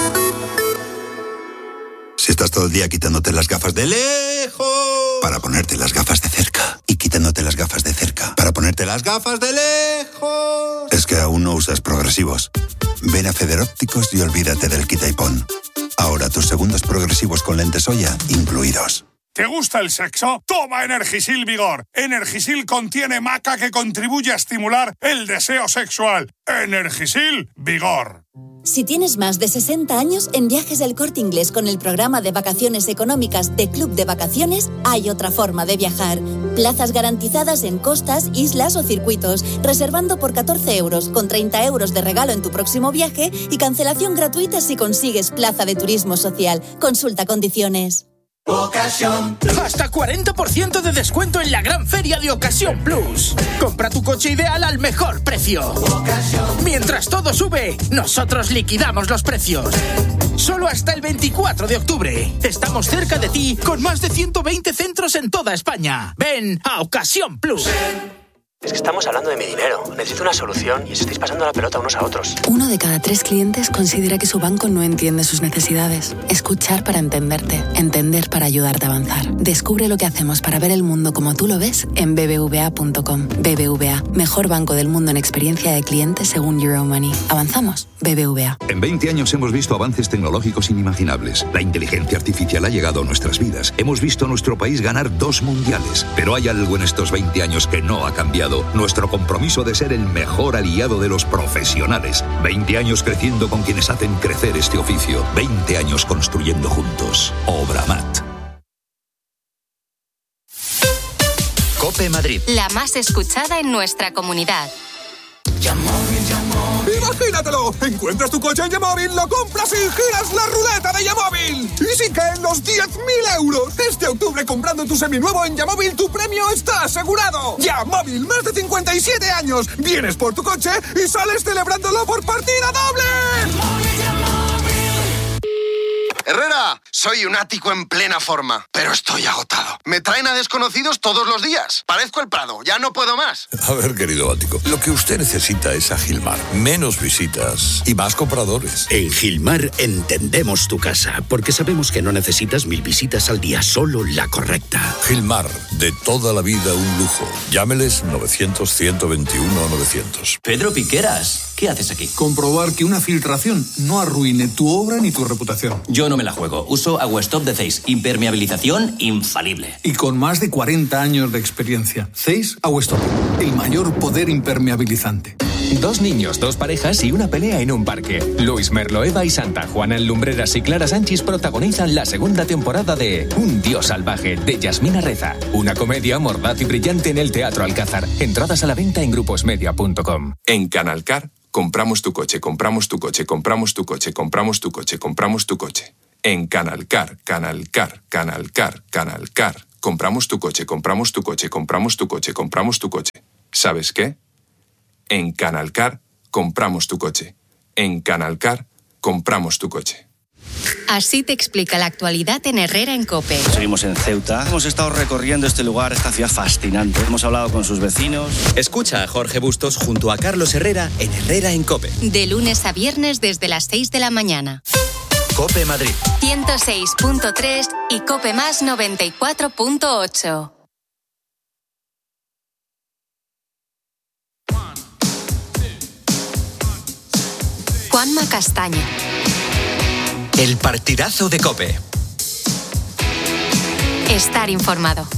S19: Si estás todo el día quitándote las gafas de lejos para ponerte las gafas de cerca y quitándote las gafas de cerca para ponerte las gafas de lejos, es que aún no usas progresivos. Ven a Federópticos y olvídate del quita y pon. Ahora tus segundos progresivos con lentes Oya incluidos.
S4: ¿Te gusta el sexo? Toma Energisil Vigor. Energisil contiene maca que contribuye a estimular el deseo sexual. Energisil Vigor.
S20: Si tienes más de sesenta años, en Viajes del Corte Inglés con el programa de vacaciones económicas de Club de Vacaciones, hay otra forma de viajar. Plazas garantizadas en costas, islas o circuitos, reservando por catorce euros, con treinta euros de regalo en tu próximo viaje y cancelación gratuita si consigues plaza de turismo social. Consulta condiciones.
S21: Ocasión. Hasta cuarenta por ciento de descuento en la gran feria de Ocasión Plus. Compra tu coche ideal al mejor precio. Ocasión. Mientras todo sube, nosotros liquidamos los precios. Solo hasta el veinticuatro de octubre. Estamos cerca de ti con más de ciento veinte centros en toda España. Ven a Ocasión Plus.
S7: Es que estamos hablando de mi dinero. Necesito una solución y os estáis pasando la pelota unos a otros.
S22: Uno de cada tres clientes considera que su banco no entiende sus necesidades. Escuchar para entenderte. Entender para ayudarte a avanzar. Descubre lo que hacemos para ver el mundo como tú lo ves en b b v a punto com. B B V A, mejor banco del mundo en experiencia de cliente según Euromoney. ¿Avanzamos? B B V A.
S23: En veinte años hemos visto avances tecnológicos inimaginables. La inteligencia artificial ha llegado a nuestras vidas. Hemos visto a nuestro país ganar dos mundiales. Pero hay algo en estos veinte años que no ha cambiado. Nuestro compromiso de ser el mejor aliado de los profesionales. veinte años creciendo con quienes hacen crecer este oficio. veinte años construyendo juntos. Obramat.
S18: COPE Madrid. La más escuchada en nuestra comunidad.
S24: ¡Imagínatelo! Encuentras tu coche en Yamóvil, lo compras y giras la ruleta de Yamóvil. Y sin caen los diez mil euros. Este octubre, comprando tu seminuevo en Yamóvil, tu premio está asegurado. Yamóvil, más de cincuenta y siete años. Vienes por tu coche y sales celebrándolo por partida doble.
S25: Herrera, soy un ático en plena forma, pero estoy agotado. Me traen a desconocidos todos los días. Parezco el Prado, ya no puedo más.
S26: A ver, querido ático, lo que usted necesita es a Gilmar. Menos visitas y más compradores.
S27: En Gilmar entendemos tu casa, porque sabemos que no necesitas mil visitas al día, solo la correcta.
S26: Gilmar, de toda la vida un lujo. Llámeles novecientos, ciento veintiuno, novecientos.
S28: Pedro Piqueras, ¿qué haces aquí? Comprobar que una filtración no arruine tu obra ni tu reputación. Yo no me la juego. Uso Aguastop de Zeiss. Impermeabilización infalible. Y con más de cuarenta años de experiencia. Zeiss Aguastop. El mayor poder impermeabilizante.
S29: Dos niños, dos parejas y una pelea en un parque. Luis Merloeva y Santa Juana en Lumbreras y Clara Sánchez protagonizan la segunda temporada de Un Dios Salvaje, de Yasmina Reza. Una comedia mordaz y brillante en el Teatro Alcázar. Entradas a la venta en gruposmedia punto com.
S30: En Canalcar, compramos tu coche, compramos tu coche, compramos tu coche, compramos tu coche, compramos tu coche. En Canalcar, Canalcar, Canalcar, Canalcar. Compramos tu coche, compramos tu coche, compramos tu coche, compramos tu coche. ¿Sabes qué? En Canalcar, compramos tu coche. En Canalcar, compramos tu coche.
S18: Así te explica la actualidad en Herrera en COPE.
S28: Seguimos en Ceuta. Hemos estado recorriendo este lugar, esta ciudad fascinante. Hemos hablado con sus vecinos.
S17: Escucha a Jorge Bustos junto a Carlos Herrera en Herrera en COPE.
S18: De lunes a viernes desde las seis de la mañana.
S17: COPE Madrid.
S18: ciento seis punto tres y COPE Más noventa y cuatro punto ocho. Juanma Castaño.
S17: El partidazo de COPE.
S18: Estar informado.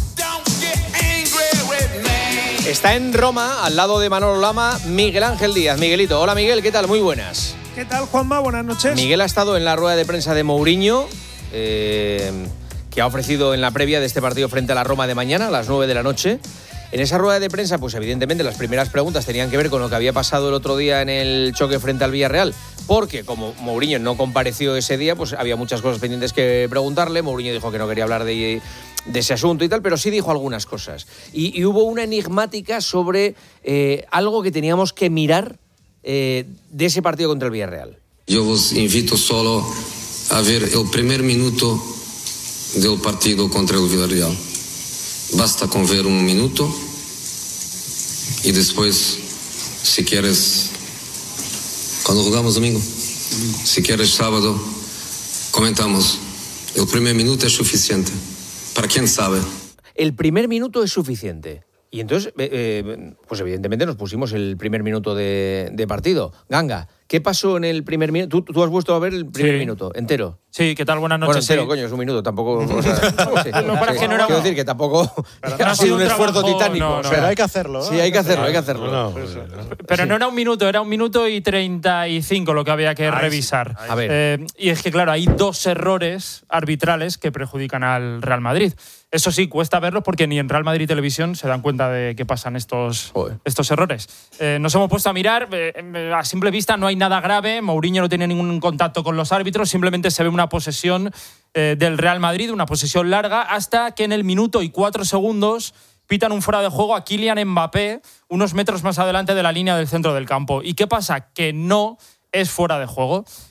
S1: Está en Roma, al lado de Manolo Lama, Miguel Ángel Díaz. Miguelito, hola Miguel, ¿qué tal? Muy buenas.
S31: ¿Qué tal, Juanma? Buenas noches.
S1: Miguel ha estado en la rueda de prensa de Mourinho, eh, que ha ofrecido en la previa de este partido frente a la Roma de mañana, a las nueve de la noche. En esa rueda de prensa, pues evidentemente las primeras preguntas tenían que ver con lo que había pasado el otro día en el choque frente al Villarreal, porque como Mourinho no compareció ese día, pues había muchas cosas pendientes que preguntarle. Mourinho dijo que no quería hablar de, de ese asunto y tal, pero sí dijo algunas cosas. Y, y hubo una enigmática sobre eh, algo que teníamos que mirar eh, de ese partido contra el Villarreal.
S32: Yo os invito solo a ver el primer minuto del partido contra el Villarreal. Basta con ver un minuto y después, si quieres, cuando jugamos domingo, si quieres sábado, comentamos. El primer minuto es suficiente. Para quien sabe.
S1: El primer minuto es suficiente. Y entonces, eh, pues evidentemente nos pusimos el primer minuto de, de partido. Ganga, ¿qué pasó en el primer minuto? ¿Tú, tú has vuelto a ver el primer sí. minuto entero?
S33: Sí, ¿qué tal? Buenas noches.
S1: Bueno, entero,
S33: sí.
S1: coño, es un minuto, tampoco... O sea, sí,
S33: no, para
S1: sí,
S33: que no era...
S1: Quiero decir que tampoco
S33: pero
S1: ha sido un, un esfuerzo
S33: trabajo,
S1: titánico.
S33: No, no,
S1: o sea,
S3: pero hay que hacerlo.
S1: Sí, hay que hacerlo, hay que hacerlo.
S6: No, no,
S33: pero
S1: sí.
S33: no era un minuto, era un minuto y treinta y cinco lo que había que
S1: Ay,
S33: revisar.
S1: sí. A ver.
S33: Eh, y es que, claro, hay dos errores arbitrales que perjudican al Real Madrid. Eso sí, cuesta verlos porque ni en Real Madrid Televisión se dan cuenta de que pasan estos, estos errores. Eh, nos hemos puesto a mirar, eh, a simple vista no hay nada grave, Mourinho no tiene ningún contacto con los árbitros, simplemente se ve una posesión eh, del Real Madrid, una posesión larga, hasta que en el minuto y cuatro segundos pitan un fuera de juego a Kylian Mbappé unos metros más adelante de la línea del centro del campo. ¿Y qué pasa? Que no es fuera de juego.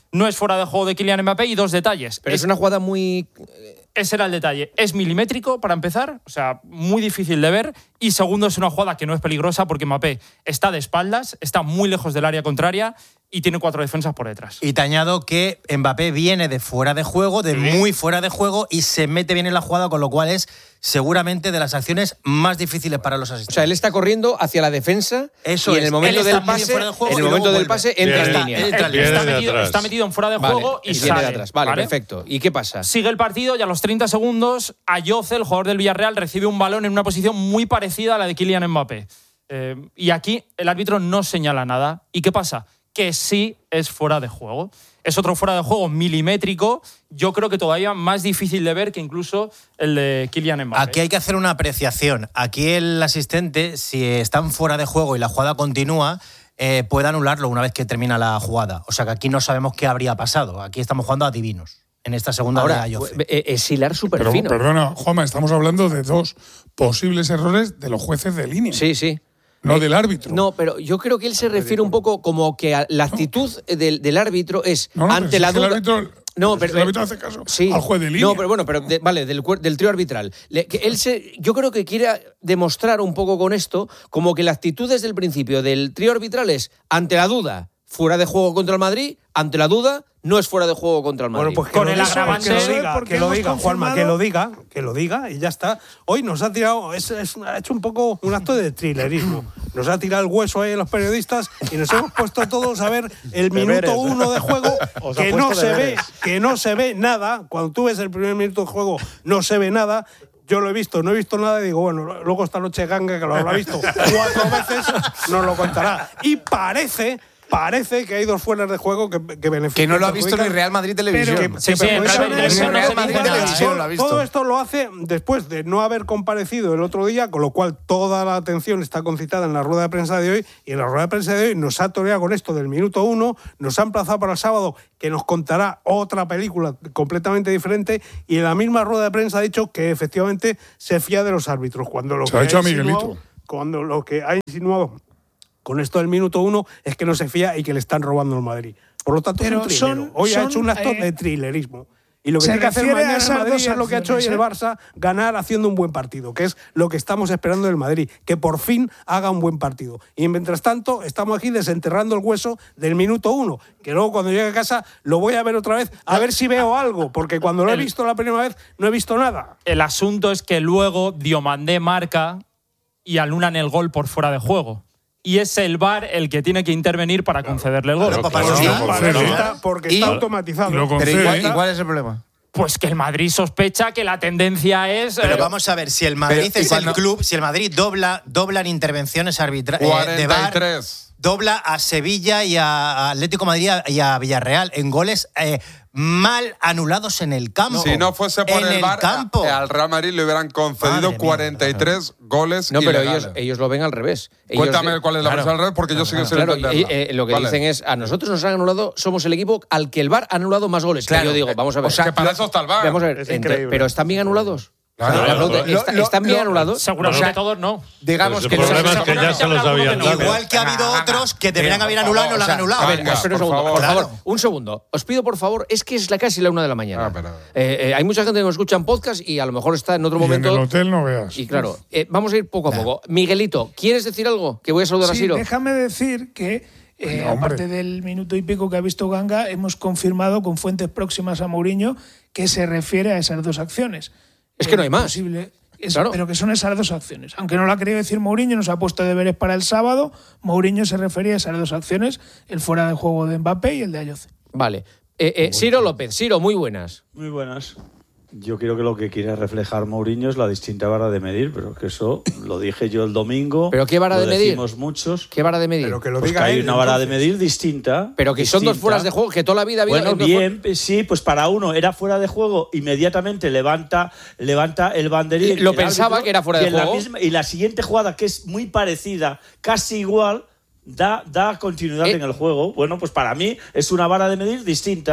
S33: No es fuera de juego de Kylian Mbappé y dos detalles.
S1: Pero es, es una jugada muy...
S33: Ese era el detalle. Es milimétrico, para empezar, o sea, muy difícil de ver. Y segundo, es una jugada que no es peligrosa porque Mbappé está de espaldas, está muy lejos del área contraria y tiene cuatro defensas por detrás.
S2: Y te añado que Mbappé viene de fuera de juego, de muy fuera de juego, y se mete bien en la jugada, con lo cual es seguramente de las acciones más difíciles para los asistentes.
S1: O sea, él está corriendo hacia la defensa.
S2: Eso
S1: y
S2: es.
S1: en el momento del pase,
S2: de juego,
S1: en el momento del pase entra en línea.
S33: Está, está, metido, está metido en fuera de juego
S1: vale,
S33: y sale.
S1: Viene de atrás. Vale, ¿vale? Perfecto. ¿Y qué pasa?
S33: Sigue el partido y a los treinta segundos Ayoce, el jugador del Villarreal, recibe un balón en una posición muy parecida a la de Kylian Mbappé. Eh, y aquí el árbitro no señala nada. ¿Y qué pasa? Que sí es fuera de juego. Es otro fuera de juego milimétrico, yo creo que todavía más difícil de ver que incluso el de Kylian Mbappé.
S2: Aquí hay que hacer una apreciación. Aquí el asistente, si están fuera de juego y la jugada continúa, eh, puede anularlo una vez que termina la jugada. O sea que aquí no sabemos qué habría pasado. Aquí estamos jugando a divinos. En esta segunda
S1: Ahora,
S2: de Ayoce.
S1: Es hilar súper
S4: Pero,
S1: fino.
S4: Perdona, Juanma, estamos hablando de dos posibles errores de los jueces de línea.
S1: Sí, sí.
S4: No
S1: eh,
S4: del árbitro.
S1: No, pero yo creo que él se refiere un poco como que la actitud no. del, del árbitro es
S4: no, no,
S1: ante la
S4: si
S1: duda.
S4: El árbitro,
S1: no,
S4: pero,
S1: pero
S4: si el árbitro hace caso
S1: sí,
S4: al juez de línea.
S1: No, pero bueno, pero de, vale, del, del trío arbitral. Le, que él se, yo creo que quiere demostrar un poco con esto como que la actitud desde el principio del trío arbitral es ante la duda, fuera de juego contra el Madrid, ante la duda, no es fuera de juego contra el Madrid.
S5: Bueno, pues que
S33: con
S5: lo
S33: el
S5: diga,
S33: agravante,
S5: que lo diga, que lo diga, Juanma, que lo diga, que lo diga y ya está. Hoy nos ha tirado, es, es, ha hecho un poco un acto de thrillerismo. Nos ha tirado el hueso ahí a los periodistas y nos hemos puesto todos a ver el minuto uno de juego que no se ve, que no se ve nada. Cuando tú ves el primer minuto de juego no se ve nada. Yo lo he visto, no he visto nada y digo, bueno, luego esta noche Ganga, que lo habrá visto cuatro veces, nos lo contará. Y parece... Parece que hay dos fueras de juego que, que benefician.
S8: Que no lo ha visto ni Real Madrid Televisión.
S33: Pero, que, sí, sí, en Real,
S8: Real, Real Madrid Televisión lo ha visto.
S5: Todo esto lo hace después de no haber comparecido el otro día, con lo cual toda la atención está concitada en la rueda de prensa de hoy. Y en la rueda de prensa de hoy nos ha toreado con esto del minuto uno, nos ha emplazado para el sábado, que nos contará otra película completamente diferente. Y en la misma rueda de prensa ha dicho que efectivamente se fía de los árbitros. Cuando lo
S4: se
S5: que
S4: ha dicho
S5: ha
S4: a Miguelito.
S5: Insinuado, cuando lo que ha insinuado con esto del minuto uno es que no se fía y que le están robando al Madrid. Por lo tanto,
S9: pero
S5: es un
S9: son,
S5: Hoy
S9: son,
S5: ha hecho un acto
S9: eh,
S5: de thrillerismo. Y lo que tiene que hacer mañana el Madrid es lo que ha hecho hoy el Barça, ganar haciendo un buen partido, que es lo que estamos esperando del Madrid, que por fin haga un buen partido. Y mientras tanto, estamos aquí desenterrando el hueso del minuto uno, que luego cuando llegue a casa lo voy a ver otra vez, a ver si veo algo, porque cuando lo he visto la primera vez no he visto nada.
S33: El asunto es que luego Diomandé marca y anulan el gol por fuera de juego. Y es el V A R el que tiene que intervenir para concederle el gol.
S2: Claro, claro,
S33: claro,
S5: porque está, porque está automatizado.
S8: Pero igual, igual es el problema.
S33: Pues que el Madrid sospecha que la tendencia es...
S2: Pero
S33: eh,
S2: vamos a ver, si el Madrid
S8: pero,
S2: es el club, si el Madrid dobla, dobla en intervenciones arbitrales eh, de V A R, dobla a Sevilla y a Atlético de Madrid y a Villarreal en goles eh, mal anulados en el campo.
S10: Si no fuese por
S2: en
S10: el,
S2: el
S10: V A R,
S2: campo.
S10: al Real Madrid le hubieran concedido
S2: Madre mía,
S10: cuarenta y tres
S2: claro.
S10: goles
S1: No, pero
S10: ilegales.
S1: ellos, ellos lo ven al revés. Ellos
S10: Cuéntame
S1: de,
S10: cuál es la
S1: claro,
S10: versión al revés, porque yo sí que sé
S1: claro,
S10: entenderla.
S1: eh, eh, lo que
S10: vale.
S1: dicen es, a nosotros nos han anulado, somos el equipo al que el V A R ha anulado más goles.
S2: Claro.
S1: Que yo digo, vamos a ver.
S10: O sea, que para eso está el V A R.
S1: Vamos a ver,
S10: Es
S1: entre,
S10: increíble.
S1: pero ¿están bien anulados?
S10: Claro,
S1: La pregunta,
S10: lo-
S1: ¿está-
S10: lo-
S1: ¿Están bien
S10: lo-
S1: anulados?
S33: Seguramente
S1: O sea,
S33: todos no.
S8: Digamos
S6: Pues
S8: que
S6: el problema es que ya se los habían dado.
S2: Igual que ha habido otros que deberían haber anulado y no lo han anulado.
S1: A ver,
S10: Venga,
S1: espera un
S10: por
S1: segundo,
S10: favor.
S1: por favor,
S2: Claro.
S1: un segundo. Os pido, por favor, es que es la casi la una de la mañana.
S10: Ah, pero-
S1: Eh, eh, hay mucha gente que nos escucha en podcast y a lo mejor está en otro
S4: Y en
S1: momento.
S4: el hotel no veas.
S1: Y claro, eh, vamos a ir poco a poco. Miguelito, ¿quieres decir algo? Que voy a saludar a
S9: Sí,
S1: Siro.
S9: déjame decir que, eh,
S4: Venga, hombre.
S9: aparte del minuto y pico que ha visto Ganga, hemos confirmado con fuentes próximas a Mourinho que se refiere a esas dos acciones.
S1: Es que no hay más.
S9: Posible, es-
S1: Claro.
S9: Pero que son esas dos acciones. Aunque no lo ha querido decir Mourinho, nos ha puesto deberes para el sábado. Mourinho se refería a esas dos acciones, el fuera de juego de Mbappé y el de Ayoce.
S1: Vale. Eh, eh, Siro López. Siro, muy buenas.
S11: Muy buenas. Yo creo que lo que quiere reflejar Mourinho es la distinta vara de medir, pero que eso lo dije yo el domingo.
S1: ¿Pero qué vara
S11: lo
S1: de medir?
S11: decimos muchos.
S1: ¿Qué vara de medir?
S11: Pero que lo pues diga que hay él, una vara entonces. de medir distinta.
S1: Pero que son dos
S11: distinta.
S1: fueras de juego, que toda la vida ha habido.
S11: Bueno, bien, sí, pues para uno era fuera de juego, inmediatamente levanta, levanta el banderín.
S1: Lo
S11: el
S1: pensaba
S11: árbitro,
S1: que era fuera de
S11: y en la
S1: juego.
S11: misma- y la siguiente jugada, que es muy parecida, casi igual, da, da continuidad
S1: Eh.
S11: en el juego. Bueno, pues para mí es una vara de medir distinta.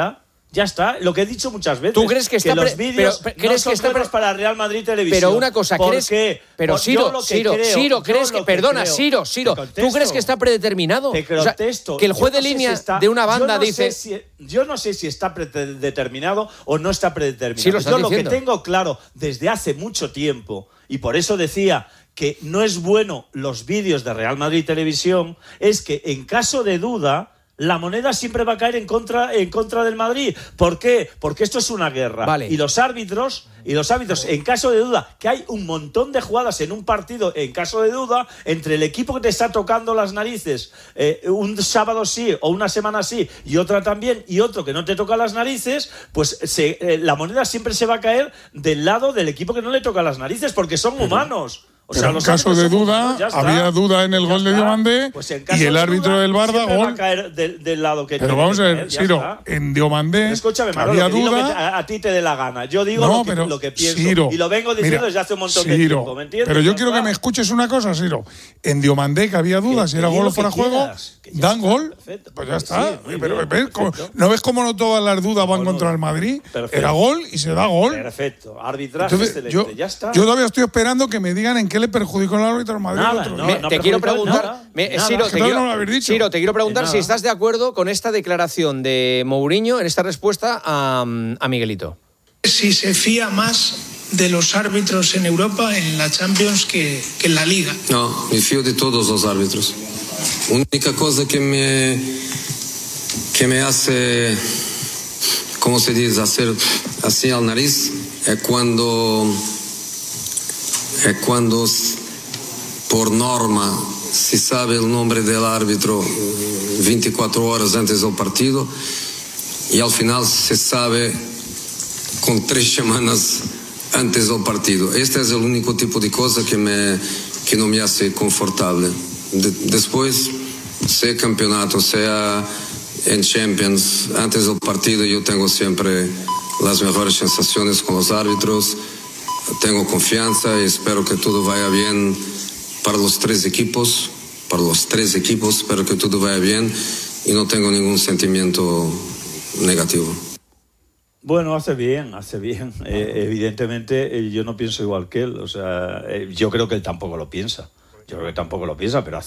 S11: Ya está, lo que he dicho muchas veces.
S1: ¿Tú crees que está
S11: los
S1: pre-
S11: vídeos
S1: pero-
S11: no
S1: ¿crees
S11: son
S1: que está
S11: buenos
S1: pre-
S11: para Real Madrid Televisión?
S1: Pero una cosa,
S11: ¿Por
S1: ¿crees?
S11: qué?
S1: Pero
S11: Por- yo
S1: Siro,
S11: lo que
S1: Siro,
S11: creo,
S1: Siro,
S11: yo
S1: ¿crees que
S11: lo
S1: perdona,
S11: creo-
S1: Siro, Siro,
S11: Te
S1: ¿tú
S11: contesto.
S1: crees que está predeterminado?
S11: Te
S1: O sea,
S11: contesto.
S1: que el juez
S11: Yo
S1: de
S11: no sé
S1: línea
S11: si está-
S1: de una banda
S11: yo no
S1: dice
S11: sé si- yo no sé si está predeterminado o no está predeterminado.
S1: Sí, lo estás
S11: yo lo
S1: diciendo.
S11: que tengo claro desde hace mucho tiempo, y por eso decía que no es bueno los vídeos de Real Madrid Televisión, es que en caso de duda la moneda siempre va a caer en contra, en contra del Madrid. ¿Por qué? Porque esto es una guerra.
S1: Vale.
S11: Y los árbitros, y los árbitros, en caso de duda, que hay un montón de jugadas en un partido, en caso de duda, entre el equipo que te está tocando las narices, eh, un sábado sí o una semana sí, y otra también, y otro que no te toca las narices, pues se, eh, la moneda siempre se va a caer del lado del equipo que no le toca las narices, porque son humanos. O sea,
S4: Pero en
S11: los
S4: caso
S11: árbitros
S4: de
S11: son
S4: duda,
S11: humanos, ya está.
S4: había duda en el
S11: Ya
S4: gol de
S11: está.
S4: Diomandé
S11: Pues en caso
S4: y el
S11: de
S4: árbitro
S11: duda,
S4: del Barça,
S11: siempre va a
S4: gol.
S11: caer del, del lado que
S4: Pero
S11: tiene
S4: vamos
S11: que
S4: a
S11: caer,
S4: ver,
S11: ya
S4: Siro,
S11: está.
S4: en Diomandé
S11: Escúchame, Manolo,
S4: había
S11: que di lo que
S4: duda.
S11: te- a, a ti te dé la gana. Yo digo
S4: No,
S11: lo, que,
S4: pero,
S11: lo que pienso.
S4: Siro,
S11: y lo vengo diciendo
S4: mira,
S11: desde hace un montón de
S4: Siro,
S11: tiempo, ¿me entiendes?
S4: Pero yo
S11: Ya
S4: quiero
S11: está.
S4: que me escuches una cosa, Siro. En Diomandé, que había dudas si
S11: que
S4: era
S11: di
S4: gol
S11: lo
S4: o fuera
S11: que
S4: juego,
S11: quieras, que ya
S4: dan
S11: está,
S4: gol.
S11: perfecto.
S4: Pues ya
S11: Sí,
S4: está.
S11: muy
S4: Pero
S11: bien,
S4: ¿ves cómo-
S11: perfecto.
S4: ¿no ves cómo no todas las dudas van contra el Madrid?
S11: Perfecto.
S4: Era gol y se da gol.
S11: Perfecto. Arbitraje
S4: Entonces,
S11: excelente.
S4: yo,
S11: ya está.
S4: yo todavía estoy esperando que me digan en qué le perjudicó el árbitro al Madrid.
S11: Nada,
S4: el otro
S11: no,
S4: día.
S11: no
S1: te quiero
S11: perjudicado
S1: preguntar,
S11: nada,
S1: me-
S11: nada.
S1: Siro,
S11: Que
S1: te
S4: todavía
S1: quiero,
S4: no lo habéis dicho.
S1: Siro, te quiero preguntar
S11: De
S1: si
S11: nada.
S1: estás de acuerdo con esta declaración de Mourinho en esta respuesta a, a Miguelito.
S9: Si se fía más de los árbitros en Europa, en la Champions, que, que en la Liga.
S32: No, me fío de todos los árbitros. Única cosa que me que me hace, ¿cómo se dice? Hacer así al nariz es cuando es cuando por norma se sabe el nombre del árbitro veinticuatro horas antes del partido y al final se sabe con tres semanas antes del partido. Este es el único tipo de cosa que me que no me hace confortable. De, después, sea campeonato, sea en Champions, antes del partido yo tengo siempre las mejores sensaciones con los árbitros, tengo confianza y espero que todo vaya bien para los tres equipos, para los tres equipos, espero que todo vaya bien y no tengo ningún sentimiento negativo.
S11: Bueno, hace bien, hace bien. Eh, evidentemente, eh, yo no pienso igual que él. O sea, eh, yo creo que él tampoco lo piensa. Yo creo que tampoco lo piensa, pero hace